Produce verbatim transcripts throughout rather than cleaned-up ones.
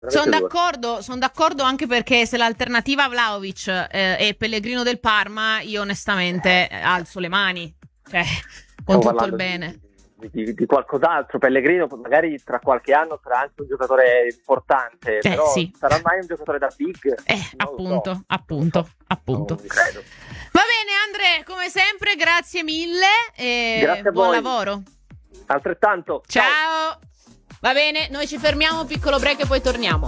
Sono d'accordo, sono d'accordo anche perché se l'alternativa a Vlahovic eh, è Pellegrino del Parma, io onestamente eh, alzo le mani, cioè, con Stiamo tutto il bene. Di, di, di qualcos'altro. Pellegrino magari tra qualche anno sarà anche un giocatore importante, eh, però sì. sarà mai un giocatore da big? Eh, appunto, so. appunto, appunto. Non credo. Va bene Andre, come sempre grazie mille e grazie a buon voi. lavoro. Altrettanto. Ciao. Ciao. Va bene, noi ci fermiamo, piccolo break e poi torniamo.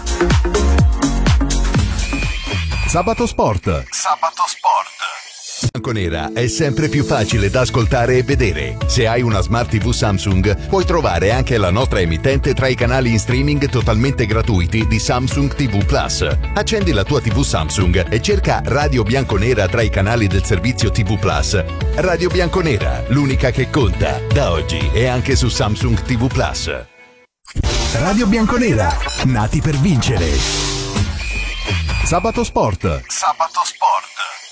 Sabato Sport. Sabato Sport. Bianconera è sempre più facile da ascoltare e vedere. Se hai una Smart tivù Samsung, puoi trovare anche la nostra emittente tra i canali in streaming totalmente gratuiti di Samsung tivù Plus. Accendi la tua tivù Samsung e cerca Radio Bianconera tra i canali del servizio tivù Plus. Radio Bianconera, l'unica che conta, da oggi e anche su Samsung tivù Plus. Radio Bianconera, nati per vincere. Sabato Sport. Sabato Sport.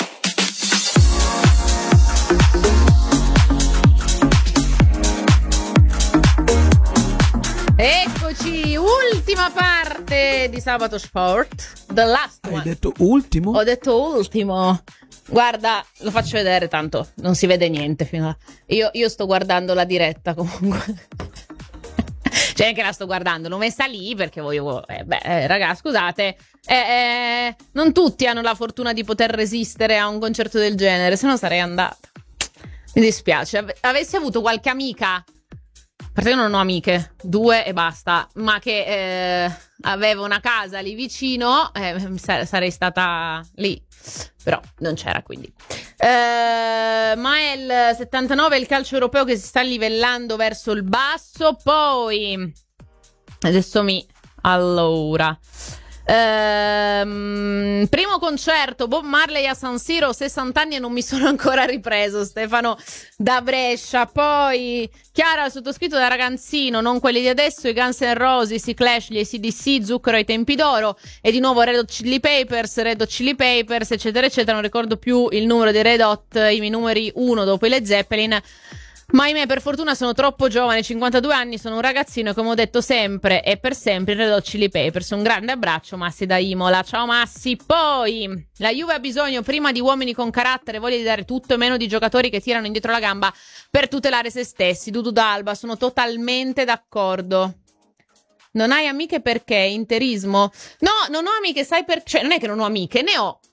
Eccoci, ultima parte di Sabato Sport. The last one. Hai detto ultimo? Ho detto ultimo. Guarda, lo faccio vedere, tanto non si vede niente fino a... Io, io sto guardando la diretta comunque. Cioè anche la sto guardando, l'ho messa lì perché voglio... Eh, beh, eh, raga, scusate, eh, eh, non tutti hanno la fortuna di poter resistere a un concerto del genere, se no sarei andata. Mi dispiace. Ave- avessi avuto qualche amica, perché io non ho amiche, due e basta, ma che eh, aveva una casa lì vicino, eh, sarei stata lì. Però non c'era, quindi eh, Mael settantanove, il calcio europeo che si sta livellando verso il basso. Poi adesso mi allora ehm, primo concerto Bob Marley a San Siro, sessanta anni e non mi sono ancora ripreso. Stefano da Brescia. Poi Chiara, il sottoscritto da ragazzino, non quelli di adesso, i Guns N' Roses, i Clash, gli A C D C, Zucchero ai tempi d'oro, e di nuovo Red Hot Chili Papers, Red Hot Chili Papers, eccetera eccetera. Non ricordo più il numero dei Red Hot, i miei numeri uno dopo i Led Zeppelin. Ma ahimè, per fortuna sono troppo giovane, cinquantadue anni, sono un ragazzino e come ho detto sempre e per sempre Red Hot Chili Papers. Un grande abbraccio, Massi da Imola. Ciao Massi. Poi la Juve ha bisogno prima di uomini con carattere, voglia di dare tutto e meno di giocatori che tirano indietro la gamba per tutelare se stessi. Dudu D'Alba, sono totalmente d'accordo. Non hai amiche perché? Interismo? No, non ho amiche, sai perché? Cioè, non è che non ho amiche, ne ho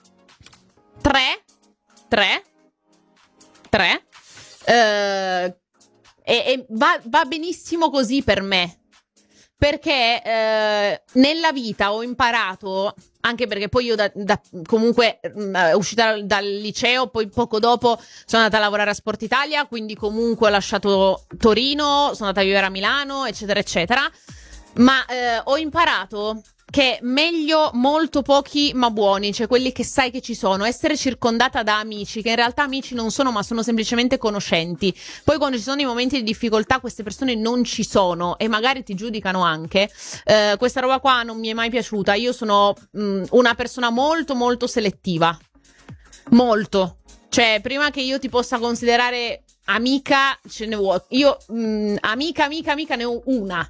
tre, tre, tre. Uh, e, e va, va benissimo così per me, perché uh, nella vita ho imparato, anche perché poi io da, da, comunque uh, uscita dal liceo, poi poco dopo sono andata a lavorare a Sport Italia, quindi comunque ho lasciato Torino, sono andata a vivere a Milano, eccetera eccetera, ma uh, ho imparato che meglio molto pochi ma buoni, cioè quelli che sai che ci sono, essere circondata da amici che in realtà amici non sono, ma sono semplicemente conoscenti. Poi quando ci sono i momenti di difficoltà queste persone non ci sono e magari ti giudicano anche. Eh, questa roba qua non mi è mai piaciuta. Io sono mh, una persona molto molto selettiva, molto, cioè prima che io ti possa considerare amica ce ne vuoi. Io mh, amica amica amica ne ho una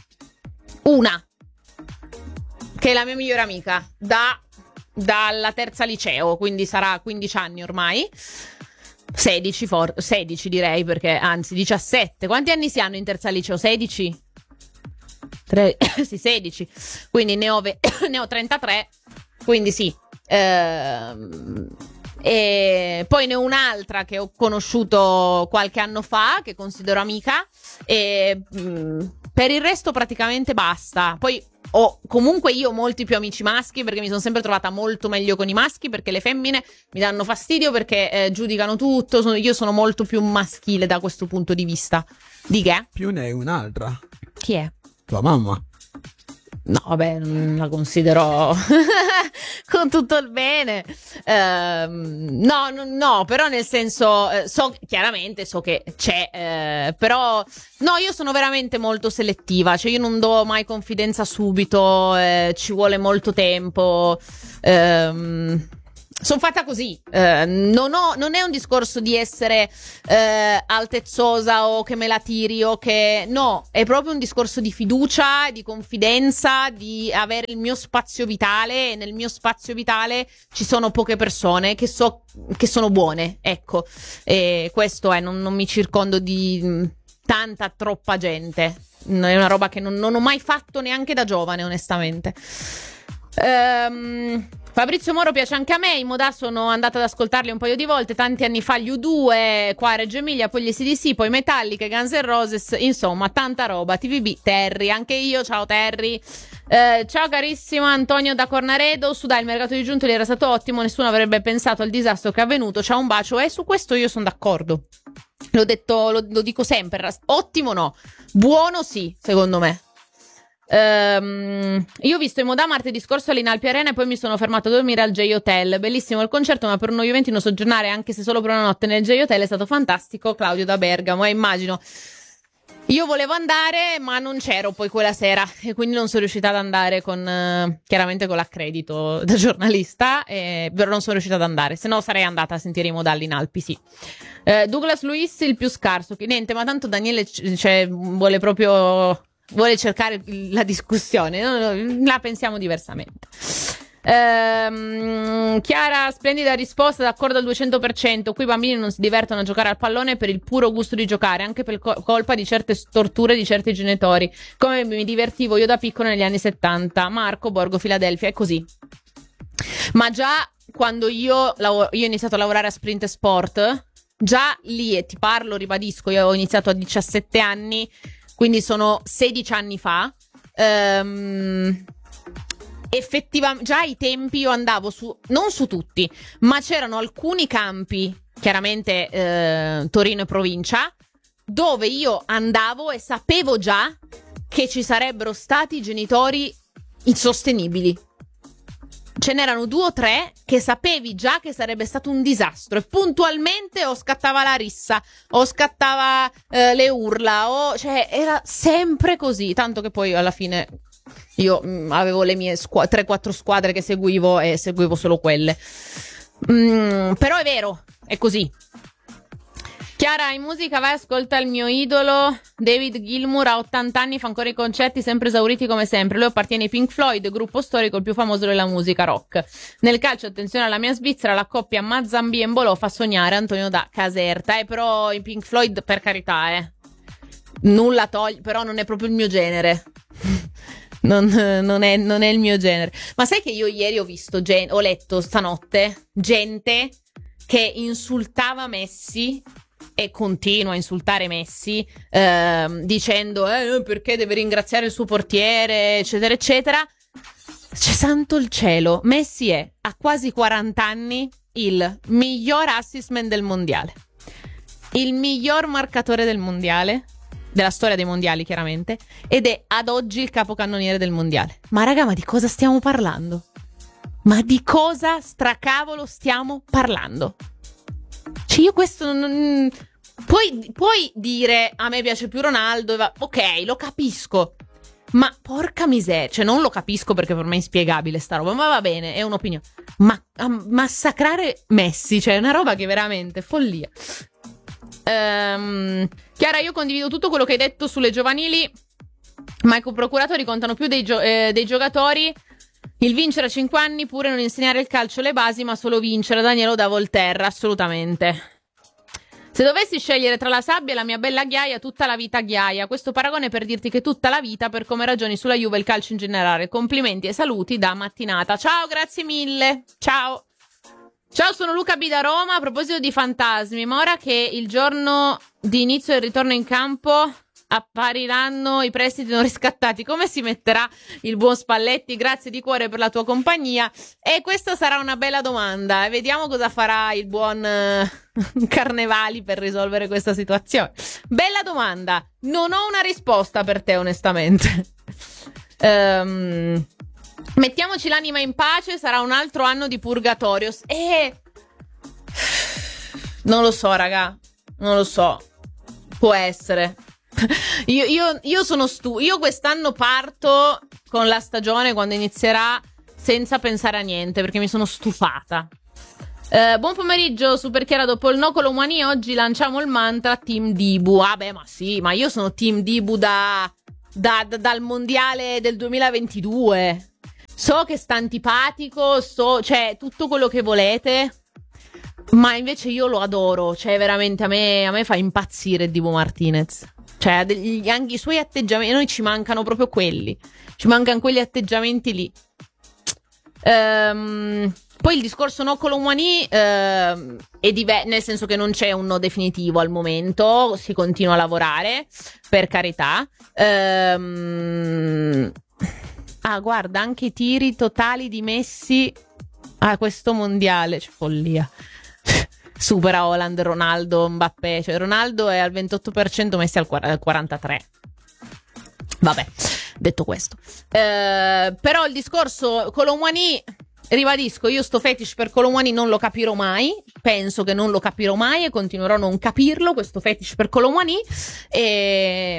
una che è la mia migliore amica da dalla terza liceo, quindi sarà quindici anni ormai, sedici, for- sedici direi, perché anzi diciassette. Quanti anni si hanno in terza liceo? sedici? Tre- sì, sedici, quindi ne ho, ve- ne ho trentatré, quindi sì. Ehm... E poi ne ho un'altra che ho conosciuto qualche anno fa, che considero amica, e mh, per il resto praticamente basta. Poi ho comunque io molti più amici maschi, perché mi sono sempre trovata molto meglio con i maschi, perché le femmine mi danno fastidio perché eh, giudicano tutto. Sono, io sono molto più maschile da questo punto di vista. Di che? Più ne hai un'altra. Chi è? Tua mamma. No, vabbè, non la considero con tutto il bene. Ehm, no, no, no, però nel senso, eh, so, chiaramente so che c'è, eh, però no, io sono veramente molto selettiva, cioè io non do mai confidenza subito, eh, ci vuole molto tempo. Ehm, sono fatta così, eh, non, ho, non è un discorso di essere eh, altezzosa o che me la tiri o che... No, è proprio un discorso di fiducia, di confidenza, di avere il mio spazio vitale, e nel mio spazio vitale ci sono poche persone che so che sono buone, ecco, e questo è, non, non mi circondo di mh, tanta, troppa gente, è una roba che non, non ho mai fatto neanche da giovane, onestamente. Ehm... Fabrizio Moro piace anche a me, i Modà sono andata ad ascoltarli un paio di volte, tanti anni fa gli U due, qua a Reggio Emilia, poi gli A C D C, poi Metallica, Guns N' Roses, insomma tanta roba, T V B, Terry, anche io, ciao Terry, eh, ciao carissimo Antonio da Cornaredo, su dai il mercato di Giuntoli era stato ottimo, nessuno avrebbe pensato al disastro che è avvenuto, ciao un bacio, e su questo io sono d'accordo, l'ho detto, lo, lo dico sempre, ottimo no, buono sì, secondo me. Um, io ho visto i Modà martedì scorso all'Inalpi Arena e poi mi sono fermato a dormire al J Hotel. Bellissimo il concerto, ma per uno juventino soggiornare anche se solo per una notte nel J Hotel è stato fantastico. Claudio da Bergamo, e immagino. Io volevo andare, ma non c'ero poi quella sera e quindi non sono riuscita ad andare con uh, chiaramente con l'accredito da giornalista, e, però non sono riuscita ad andare, se no sarei andata a sentire i Modà all'Inalpi, sì. Uh, Douglas Luiz il più scarso, che niente, ma tanto Daniele c- cioè, vuole proprio vuole cercare la discussione, no, no, la pensiamo diversamente. Ehm, Chiara, splendida risposta, d'accordo al duecento per cento. Qui i bambini non si divertono a giocare al pallone per il puro gusto di giocare, anche per co- colpa di certe storture di certi genitori, come mi divertivo io da piccolo negli anni settanta. Marco, Borgo, Filadelfia, è così. Ma già quando io, lav- io ho iniziato a lavorare a Sprint Sport, già lì, e ti parlo, ribadisco, io ho iniziato a diciassette anni, quindi sono sedici anni fa. Um, effettivamente, già ai tempi io andavo su, non su tutti, ma c'erano alcuni campi, chiaramente eh, Torino e provincia, dove io andavo e sapevo già che ci sarebbero stati genitori insostenibili. Ce n'erano due o tre che sapevi già che sarebbe stato un disastro, e puntualmente o scattava la rissa o scattava eh, le urla, o cioè era sempre così, tanto che poi alla fine io mh, avevo le mie squ- tre quattro squadre che seguivo e seguivo solo quelle. Mm, però è vero, è così. Chiara, in musica vai, ascolta il mio idolo David Gilmour, a ottanta anni fa ancora i concerti sempre esauriti come sempre. Lui appartiene ai Pink Floyd, gruppo storico il più famoso della musica rock. Nel calcio, attenzione alla mia Svizzera, la coppia Mazzambi e Mbolò fa sognare Antonio da Caserta. Eh, però i Pink Floyd, per carità, eh nulla toglie, però non è proprio il mio genere. non, non, è, non è il mio genere. Ma sai che io ieri ho visto gen- ho letto stanotte gente che insultava Messi e continua a insultare Messi, ehm, dicendo eh, perché deve ringraziare il suo portiere, eccetera eccetera. C'è santo il cielo, Messi è a quasi quaranta anni il miglior assist man del mondiale, il miglior marcatore del mondiale, della storia dei mondiali chiaramente, ed è ad oggi il capocannoniere del mondiale. Ma raga, ma di cosa stiamo parlando? Ma di cosa stracavolo stiamo parlando? Cioè io questo non... Puoi, puoi dire a me piace più Ronaldo, va... ok, lo capisco, ma porca miseria, cioè non lo capisco perché per me è inspiegabile sta roba, ma va bene, è un'opinione, ma massacrare Messi, cioè è una roba che veramente follia. Um, Chiara, io condivido tutto quello che hai detto sulle giovanili, ma i procuratori contano più dei, gio- eh, dei giocatori. Il vincere a cinque anni, pure non insegnare il calcio le basi, ma solo vincere. Danielo da Volterra, assolutamente. Se dovessi scegliere tra la sabbia e la mia bella ghiaia, tutta la vita ghiaia. Questo paragone per dirti che tutta la vita, per come ragioni sulla Juve e il calcio in generale. Complimenti e saluti da Mattinata. Ciao, grazie mille. Ciao. Ciao, sono Luca B da Roma. A proposito di fantasmi, ma ora che il giorno di inizio del ritorno in campo appariranno i prestiti non riscattati, come si metterà il buon Spalletti? Grazie di cuore per la tua compagnia, e questa sarà una bella domanda e vediamo cosa farà il buon uh, Carnevali per risolvere questa situazione. Bella domanda, non ho una risposta per te onestamente. um, mettiamoci l'anima in pace, sarà un altro anno di purgatorio e non lo so raga, non lo so, può essere. Io, io, io sono stu. Io quest'anno parto con la stagione quando inizierà senza pensare a niente, perché mi sono stufata. Uh, buon pomeriggio, Super Chiara. Dopo il no con l'Omani oggi lanciamo il mantra Team Dibu. Ah beh, ma sì, ma io sono Team Dibu da, da, da dal mondiale del duemilaventidue. So che sta antipatico, so, cioè tutto quello che volete, ma invece io lo adoro. Cioè veramente a me, a me fa impazzire Dibu Martinez. Cioè degli, anche i suoi atteggiamenti, noi ci mancano proprio quelli. Ci mancano quegli atteggiamenti lì. Ehm... Poi il discorso no con l'Omani eh, è diver- nel senso che non c'è un no definitivo al momento, si continua a lavorare, per carità. Ehm... Ah, guarda, anche i tiri totali di Messi a questo mondiale, c'è follia. Supera Haaland, Ronaldo, Mbappé, cioè Ronaldo è al ventotto per cento, Messi al quarantatré per cento. Vabbè, detto questo. Eh, però il discorso con l'Omani... Ribadisco, io sto fetish per Colomwani non lo capirò mai, penso che non lo capirò mai e continuerò a non capirlo, questo fetish per Colomwani, e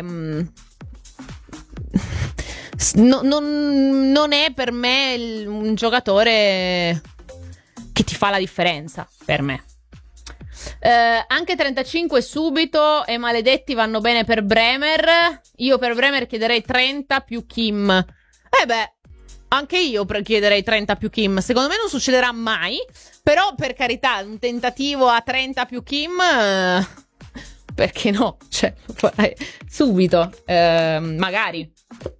no, non, non è per me il, un giocatore che ti fa la differenza, per me. Eh, anche trentacinque subito e maledetti vanno bene per Bremer, io per Bremer chiederei trenta più Kim. Eh beh, anche io chiederei trenta più Kim. Secondo me non succederà mai, però per carità, un tentativo a trenta più Kim, eh, perché no? Cioè, subito, eh, magari.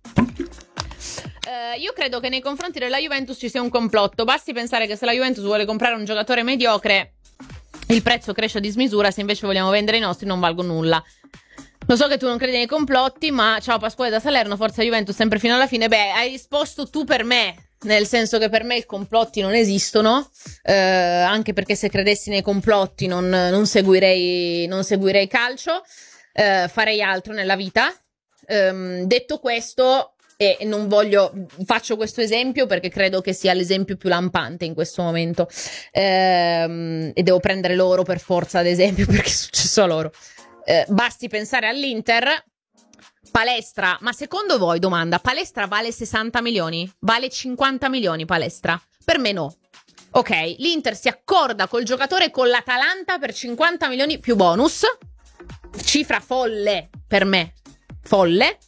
Eh, io credo che nei confronti della Juventus ci sia un complotto. Basti pensare che se la Juventus vuole comprare un giocatore mediocre, il prezzo cresce a dismisura. Se invece vogliamo vendere i nostri, non valgono nulla. Lo so che tu non credi nei complotti, ma ciao Pasquale da Salerno, forza Juventus sempre fino alla fine. Beh, hai risposto tu per me, nel senso che per me i complotti non esistono, eh, anche perché se credessi nei complotti non, non seguirei non seguirei calcio, eh, farei altro nella vita. Ehm, detto questo, e non voglio, faccio questo esempio perché credo che sia l'esempio più lampante in questo momento, ehm, e devo prendere loro per forza ad esempio perché è successo a loro. Eh, basti pensare all'Inter. Palestra, ma secondo voi, domanda, Palestra vale sessanta milioni? Vale cinquanta milioni Palestra? Per me no. Ok, l'Inter si accorda col giocatore con l'Atalanta per cinquanta milioni più bonus, cifra folle per me, folle,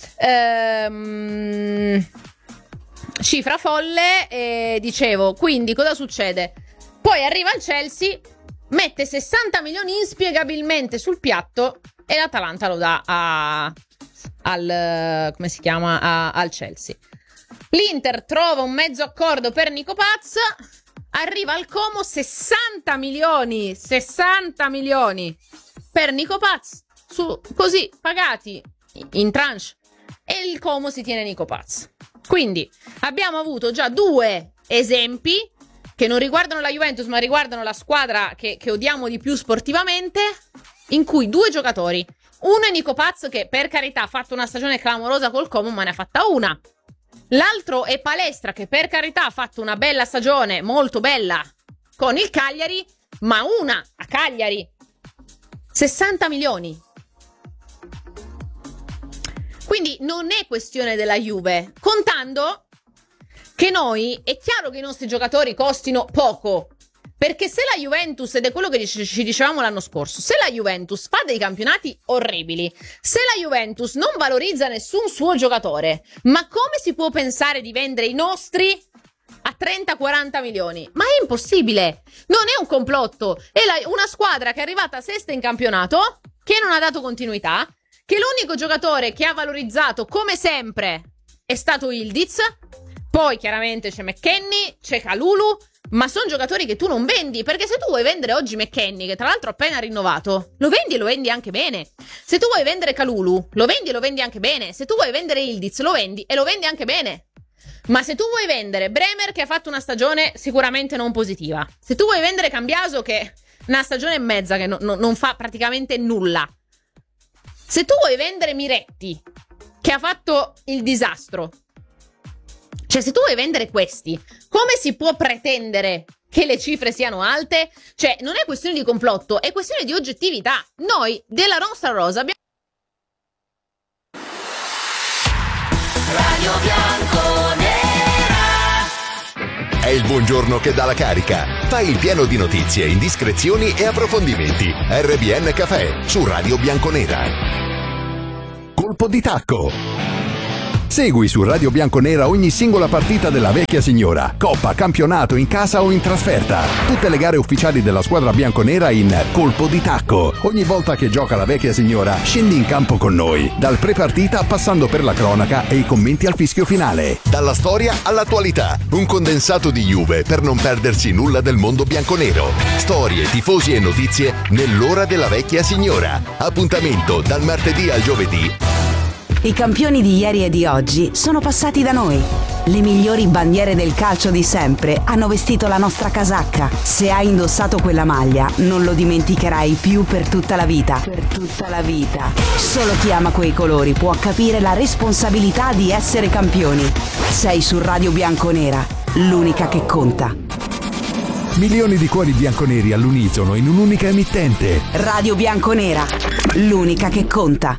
ehm, cifra folle, e dicevo, quindi cosa succede? Poi arriva il Chelsea, mette sessanta milioni inspiegabilmente sul piatto e l'Atalanta lo dà a, al, come si chiama, a, al Chelsea. L'Inter trova un mezzo accordo per Nico Paz, arriva al Como sessanta milioni, sessanta milioni per Nico Paz, su, così pagati in tranche, e il Como si tiene Nico Paz. Quindi abbiamo avuto già due esempi che non riguardano la Juventus ma riguardano la squadra che, che odiamo di più sportivamente, in cui due giocatori, uno è Nico Paz che per carità ha fatto una stagione clamorosa col Como ma ne ha fatta una, l'altro è Palestra che per carità ha fatto una bella stagione, molto bella con il Cagliari, ma una a Cagliari. sessanta milioni. Quindi non è questione della Juve, contando che noi, è chiaro che i nostri giocatori costino poco, perché se la Juventus, ed è quello che ci dicevamo l'anno scorso, se la Juventus fa dei campionati orribili, se la Juventus non valorizza nessun suo giocatore, ma come si può pensare di vendere i nostri a trenta quaranta milioni? Ma è impossibile, non è un complotto, è la, una squadra che è arrivata sesta in campionato, che non ha dato continuità, che l'unico giocatore che ha valorizzato come sempre è stato Yildiz. Poi chiaramente c'è McKennie, c'è Kalulu, ma sono giocatori che tu non vendi, perché se tu vuoi vendere oggi McKennie, che tra l'altro ha appena rinnovato, lo vendi e lo vendi anche bene. Se tu vuoi vendere Kalulu, lo vendi e lo vendi anche bene. Se tu vuoi vendere Yildiz, lo vendi e lo vendi anche bene. Ma se tu vuoi vendere Bremer, che ha fatto una stagione sicuramente non positiva, se tu vuoi vendere Cambiaso, che è una stagione e mezza che no, no, non fa praticamente nulla, se tu vuoi vendere Miretti, che ha fatto il disastro, cioè se tu vuoi vendere questi, come si può pretendere che le cifre siano alte? Cioè non è questione di complotto, è questione di oggettività. Noi della nostra rosa abbiamo Radio Bianconera. È il buongiorno che dà la carica. Fai il pieno di notizie, indiscrezioni e approfondimenti. R B N Café su Radio Bianconera. Colpo di tacco. Segui su Radio Bianconera ogni singola partita della vecchia signora, coppa, campionato, in casa o in trasferta. Tutte le gare ufficiali della squadra bianconera in Colpo di tacco. Ogni volta che gioca la vecchia signora, scendi in campo con noi, dal pre-partita passando per la cronaca e i commenti al fischio finale. Dalla storia all'attualità, un condensato di Juve per non perdersi nulla del mondo bianconero. Storie, tifosi e notizie nell'ora della vecchia signora. Appuntamento dal martedì al giovedì. I campioni di ieri e di oggi sono passati da noi. Le migliori bandiere del calcio di sempre hanno vestito la nostra casacca. Se hai indossato quella maglia, non lo dimenticherai più per tutta la vita. Per tutta la vita. Solo chi ama quei colori può capire la responsabilità di essere campioni. Sei su Radio Bianconera, l'unica che conta. Milioni di cuori bianconeri all'unisono in un'unica emittente. Radio Bianconera, l'unica che conta.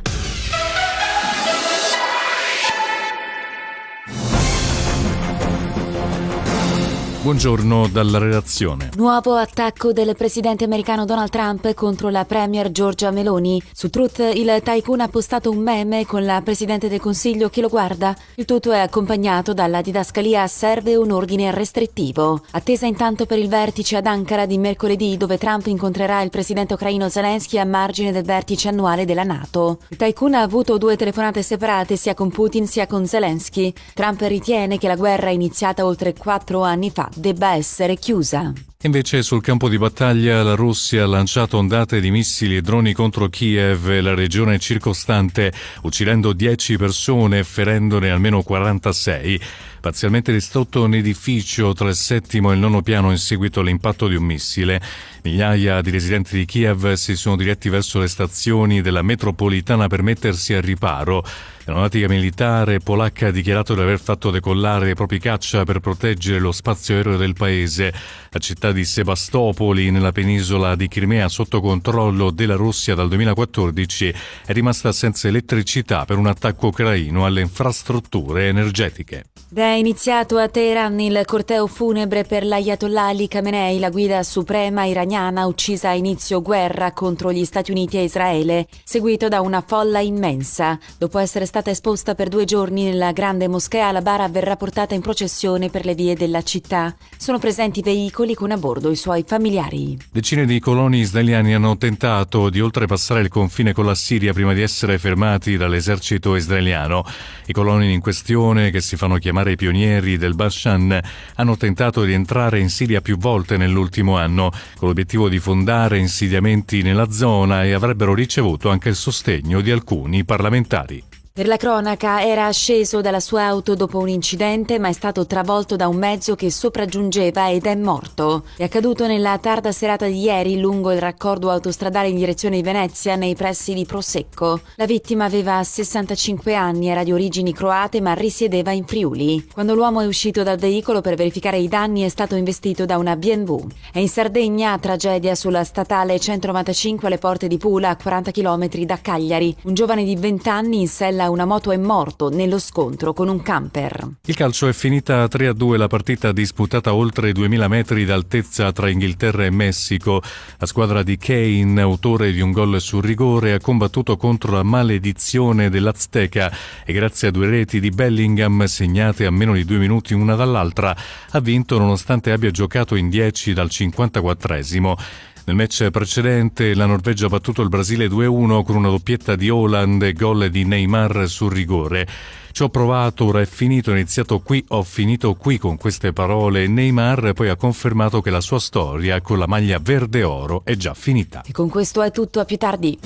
Buongiorno dalla redazione. Nuovo attacco del presidente americano Donald Trump contro la premier Giorgia Meloni. Su Truth il tycoon ha postato un meme con la presidente del Consiglio che lo guarda. Il tutto è accompagnato dalla didascalia "serve un ordine restrittivo". Attesa intanto per il vertice ad Ankara di mercoledì, dove Trump incontrerà il presidente ucraino Zelensky a margine del vertice annuale della NATO. Il tycoon ha avuto due telefonate separate sia con Putin sia con Zelensky. Trump ritiene che la guerra iniziata oltre quattro anni fa debba essere chiusa. Invece sul campo di battaglia la Russia ha lanciato ondate di missili e droni contro Kiev e la regione circostante, uccidendo dieci persone e ferendone almeno quarantasei. Parzialmente distrutto un edificio tra il settimo e il nono piano in seguito all'impatto di un missile. Migliaia di residenti di Kiev si sono diretti verso le stazioni della metropolitana per mettersi al riparo. L'aeronautica militare polacca ha dichiarato di aver fatto decollare i propri caccia per proteggere lo spazio aereo del paese. La città di Sebastopoli, nella penisola di Crimea sotto controllo della Russia dal duemilaquattordici, è rimasta senza elettricità per un attacco ucraino alle infrastrutture energetiche. Ed è iniziato a Teheran il corteo funebre per l'Ayatollah Ali Khamenei, la guida suprema iraniana uccisa a inizio guerra contro gli Stati Uniti e Israele, seguito da una folla immensa. Dopo essere stata esposta per due giorni nella grande moschea, la bara verrà portata in processione per le vie della città. Sono presenti veicoli con a bordo i suoi familiari. Decine di coloni israeliani hanno tentato di oltrepassare il confine con la Siria prima di essere fermati dall'esercito israeliano. I coloni in questione, che si fanno chiamare i pionieri del Bashan, hanno tentato di entrare in Siria più volte nell'ultimo anno, con l'obiettivo di fondare insediamenti nella zona, e avrebbero ricevuto anche il sostegno di alcuni parlamentari. Per la cronaca, era sceso dalla sua auto dopo un incidente, ma è stato travolto da un mezzo che sopraggiungeva ed è morto. È accaduto nella tarda serata di ieri lungo il raccordo autostradale in direzione di Venezia, nei pressi di Prosecco. La vittima aveva sessantacinque anni, era di origini croate ma risiedeva in Friuli. Quando l'uomo è uscito dal veicolo per verificare i danni è stato investito da una B M W. È in Sardegna, tragedia sulla statale centonovantacinque alle porte di Pula, a quaranta chilometri da Cagliari. Un giovane di venti anni in sella una moto è morto nello scontro con un camper. Il calcio è finita tre a due la partita disputata oltre duemila metri d'altezza tra Inghilterra e Messico. La squadra di Kane, autore di un gol sul rigore, ha combattuto contro la maledizione dell'Azteca e grazie a due reti di Bellingham segnate a meno di due minuti una dall'altra ha vinto nonostante abbia giocato in dieci dal cinquantaquattresimo. Nel match precedente la Norvegia ha battuto il Brasile due a uno con una doppietta di Haaland e gol di Neymar sul rigore. Ci ho provato, ora è finito, ho iniziato qui, ho finito qui. Con queste parole Neymar poi ha confermato che la sua storia con la maglia verde oro è già finita. E con questo è tutto, a più tardi.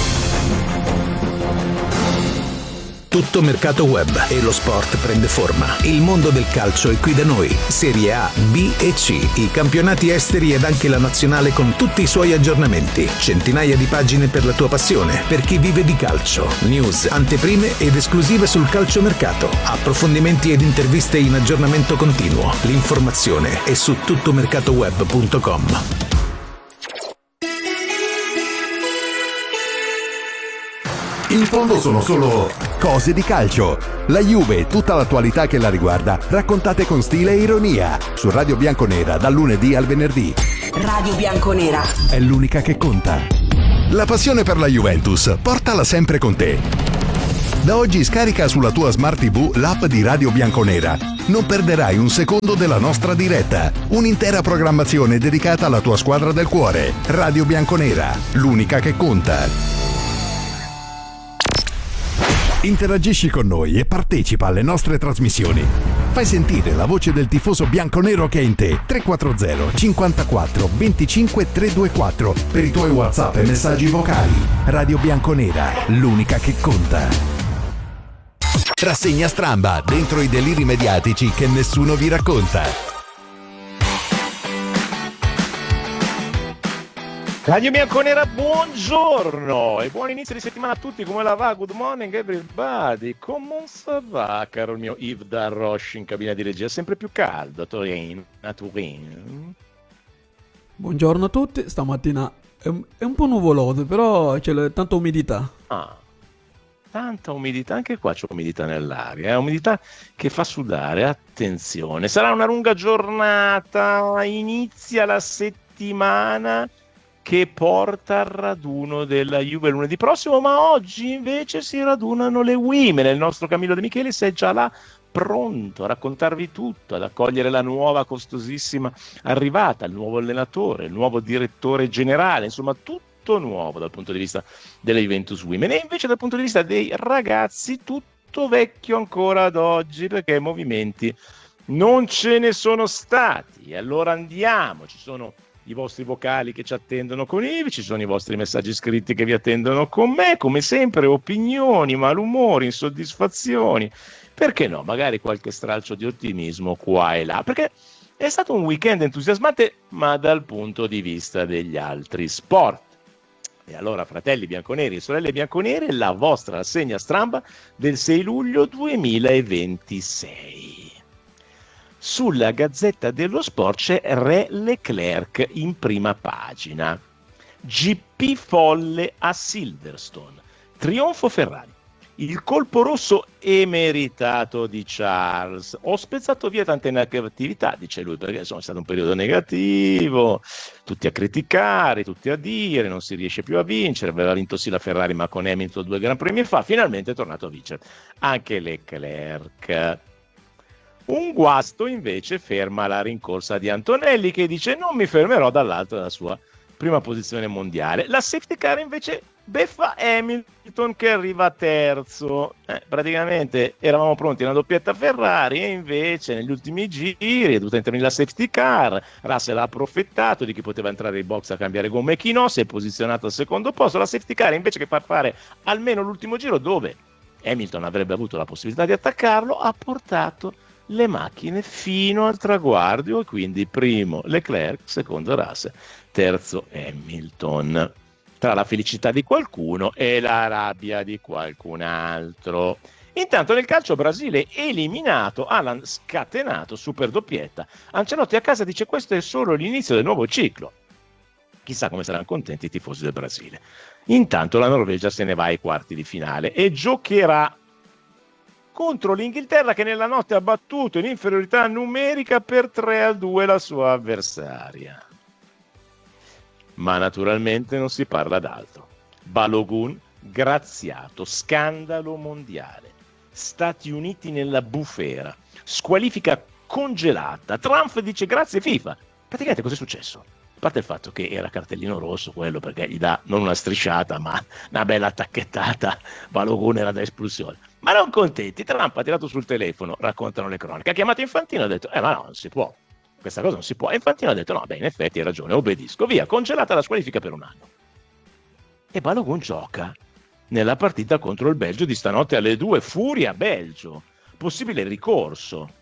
Tutto mercato web e lo sport prende forma. Il mondo del calcio è qui da noi. Serie A, B e C, i campionati esteri ed anche la nazionale con tutti i suoi aggiornamenti. Centinaia di pagine per la tua passione, per chi vive di calcio. News, anteprime ed esclusive sul calciomercato. Approfondimenti ed interviste in aggiornamento continuo. L'informazione è su tuttomercatoweb punto com. In fondo sono solo cose di calcio. La Juve e tutta l'attualità che la riguarda, raccontate con stile e ironia. Su Radio Bianconera, dal lunedì al venerdì. Radio Bianconera È l'unica che conta. La passione per la Juventus, portala sempre con te. Da oggi scarica sulla tua Smart tivù l'app di Radio Bianconera. Non perderai un secondo della nostra diretta. Un'intera programmazione dedicata alla tua squadra del cuore. Radio Bianconera, l'unica che conta. Interagisci con noi e partecipa alle nostre trasmissioni. Fai sentire la voce del tifoso bianconero che è in te. tre quattro zero cinquantaquattro venticinque trecentoventiquattro per i tuoi WhatsApp e messaggi vocali. Radio Bianconera, l'unica che conta. Rassegna stramba, dentro i deliri mediatici che nessuno vi racconta. Radio Bianconera, buongiorno e buon inizio di settimana a tutti, come la va? Good morning everybody, come ça va, caro il mio Yves Darroche in cabina di regia, sempre più caldo a Turin, a Turin. Buongiorno a tutti, stamattina è un, è un po' nuvoloso, però c'è tanta umidità. Ah, tanta umidità, anche qua c'è umidità nell'aria, è umidità che fa sudare, attenzione, sarà una lunga giornata, inizia la settimana che porta al raduno della Juve lunedì prossimo, ma oggi invece si radunano le Women. Il nostro Camillo De Michelis è già là, pronto a raccontarvi tutto, ad accogliere la nuova costosissima arrivata, il nuovo allenatore, il nuovo direttore generale, insomma tutto nuovo dal punto di vista delle Juventus Women. E invece dal punto di vista dei ragazzi tutto vecchio ancora ad oggi, perché movimenti non ce ne sono stati. E allora andiamo, ci sono i vostri vocali che ci attendono con Ivi, ci sono i vostri messaggi scritti che vi attendono con me, come sempre opinioni, malumori, insoddisfazioni, perché no, magari qualche stralcio di ottimismo qua e là, perché è stato un weekend entusiasmante, ma dal punto di vista degli altri sport. E allora, fratelli bianconeri e sorelle bianconere, la vostra rassegna stramba del sei luglio duemilaventisei. Sulla Gazzetta dello Sport c'è Re Leclerc in prima pagina. G P folle a Silverstone. Trionfo Ferrari. Il colpo rosso emeritato di Charles. Ho spezzato via tante negatività, dice lui, perché insomma è stato un periodo negativo, tutti a criticare, tutti a dire, non si riesce più a vincere, aveva vinto sì la Ferrari ma con Hamilton due Gran Premi fa, finalmente è tornato a vincere. Anche Leclerc. Un guasto invece ferma la rincorsa di Antonelli, che dice non mi fermerò dall'alto della sua prima posizione mondiale. La safety car invece beffa Hamilton che arriva terzo. Eh, praticamente eravamo pronti a una doppietta Ferrari e invece negli ultimi giri è dovuta intervenire la safety car. Russell ha approfittato di chi poteva entrare in box a cambiare gomme e chi no, si è posizionato al secondo posto. La safety car invece che far fare almeno l'ultimo giro dove Hamilton avrebbe avuto la possibilità di attaccarlo, ha portato le macchine fino al traguardo e quindi primo Leclerc, secondo Russell, terzo Hamilton. Tra la felicità di qualcuno e la rabbia di qualcun altro. Intanto nel calcio Brasile eliminato, Alan scatenato, super doppietta. Ancelotti a casa dice questo è solo l'inizio del nuovo ciclo. Chissà come saranno contenti i tifosi del Brasile. Intanto la Norvegia se ne va ai quarti di finale e giocherà contro l'Inghilterra che nella notte ha battuto in inferiorità numerica per tre a due la sua avversaria. Ma naturalmente non si parla d'altro. Balogun graziato, scandalo mondiale. Stati Uniti nella bufera, squalifica congelata. Trump dice grazie FIFA. Praticamente cos'è successo? A parte il fatto che era cartellino rosso quello perché gli dà non una strisciata ma una bella attacchettata, Balogun era da espulsione. Ma non contenti, Trump ha tirato sul telefono, raccontano le cronache, ha chiamato Infantino e ha detto eh ma no, non si può, questa cosa non si può. E Infantino ha detto no, beh in effetti hai ragione, obbedisco, via, congelata la squalifica per un anno. E Balogun gioca nella partita contro il Belgio di stanotte alle due, Furia Belgio, possibile ricorso.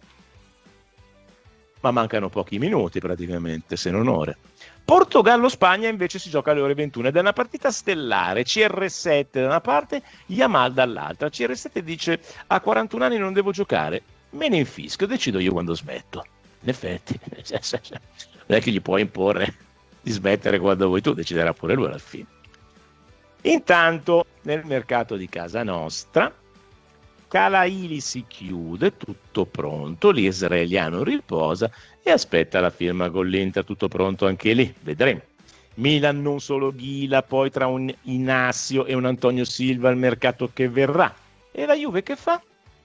Ma mancano pochi minuti praticamente, se non ore. Portogallo-Spagna invece si gioca alle ore ventuno ed è una partita stellare, C R sette da una parte, Yamal dall'altra. C R sette dice a quarantuno anni non devo giocare, me ne infischio, decido io quando smetto. In effetti, non è che gli puoi imporre di smettere quando vuoi tu, deciderà pure lui alla fine. Intanto nel mercato di casa nostra Calaili si chiude, tutto pronto, l'israeliano riposa e aspetta la firma con l'Inter, tutto pronto anche lì, vedremo. Milan non solo Ghila, poi tra un Inassio e un Antonio Silva il mercato che verrà. E la Juve che fa?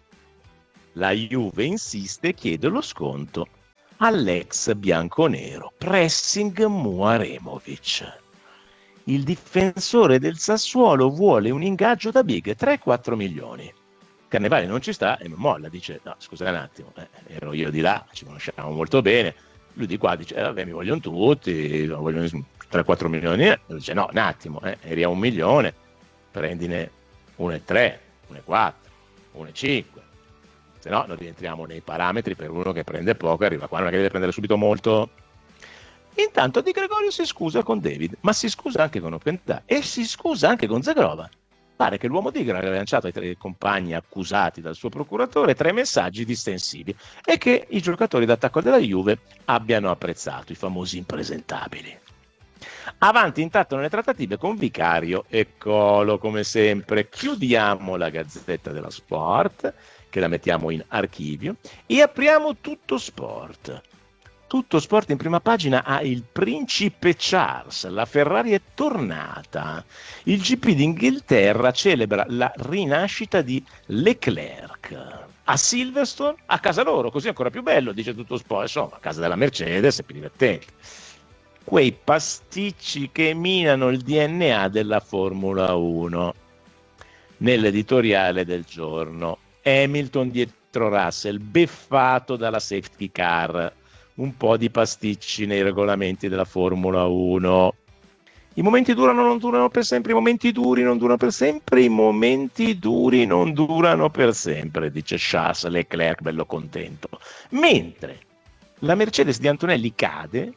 La Juve insiste e chiede lo sconto all'ex bianconero, pressing Muaremovic. Il difensore del Sassuolo vuole un ingaggio da big, tre quattro milioni. Carnevale non ci sta e molla, dice no scusa un attimo, eh, ero io di là, ci conosciamo molto bene, lui di qua dice eh, vabbè mi vogliono tutti, vogliono tre quattro milioni, e dice no un attimo, eh, eri a un milione, prendine uno e tre, uno e quattro, uno e cinque, se no non rientriamo nei parametri per uno che prende poco e arriva qua, non è che deve prendere subito molto. Intanto Di Gregorio si scusa con David, ma si scusa anche con Openda e si scusa anche con Zagrova. Pare che l'uomo di Gra aveva lanciato ai tre compagni accusati dal suo procuratore tre messaggi distensivi e che i giocatori d'attacco della Juve abbiano apprezzato, i famosi impresentabili. Avanti intanto nelle trattative con Vicario e Colo, come sempre. Chiudiamo la Gazzetta dello Sport, che la mettiamo in archivio, e apriamo Tutto Sport. Tutto Sport in prima pagina ha il principe Charles, la Ferrari è tornata. Il G P d'Inghilterra celebra la rinascita di Leclerc. A Silverstone, a casa loro, così è ancora più bello, dice Tutto Sport, insomma, a casa della Mercedes è più divertente. Quei pasticci che minano il D N A della Formula uno. Nell'editoriale del giorno, Hamilton dietro Russell, beffato dalla safety car. Un po' di pasticci nei regolamenti della Formula uno. I momenti durano non durano per sempre, i momenti duri non durano per sempre, i momenti duri non durano per sempre, dice Charles Leclerc, bello contento. Mentre la Mercedes di Antonelli cade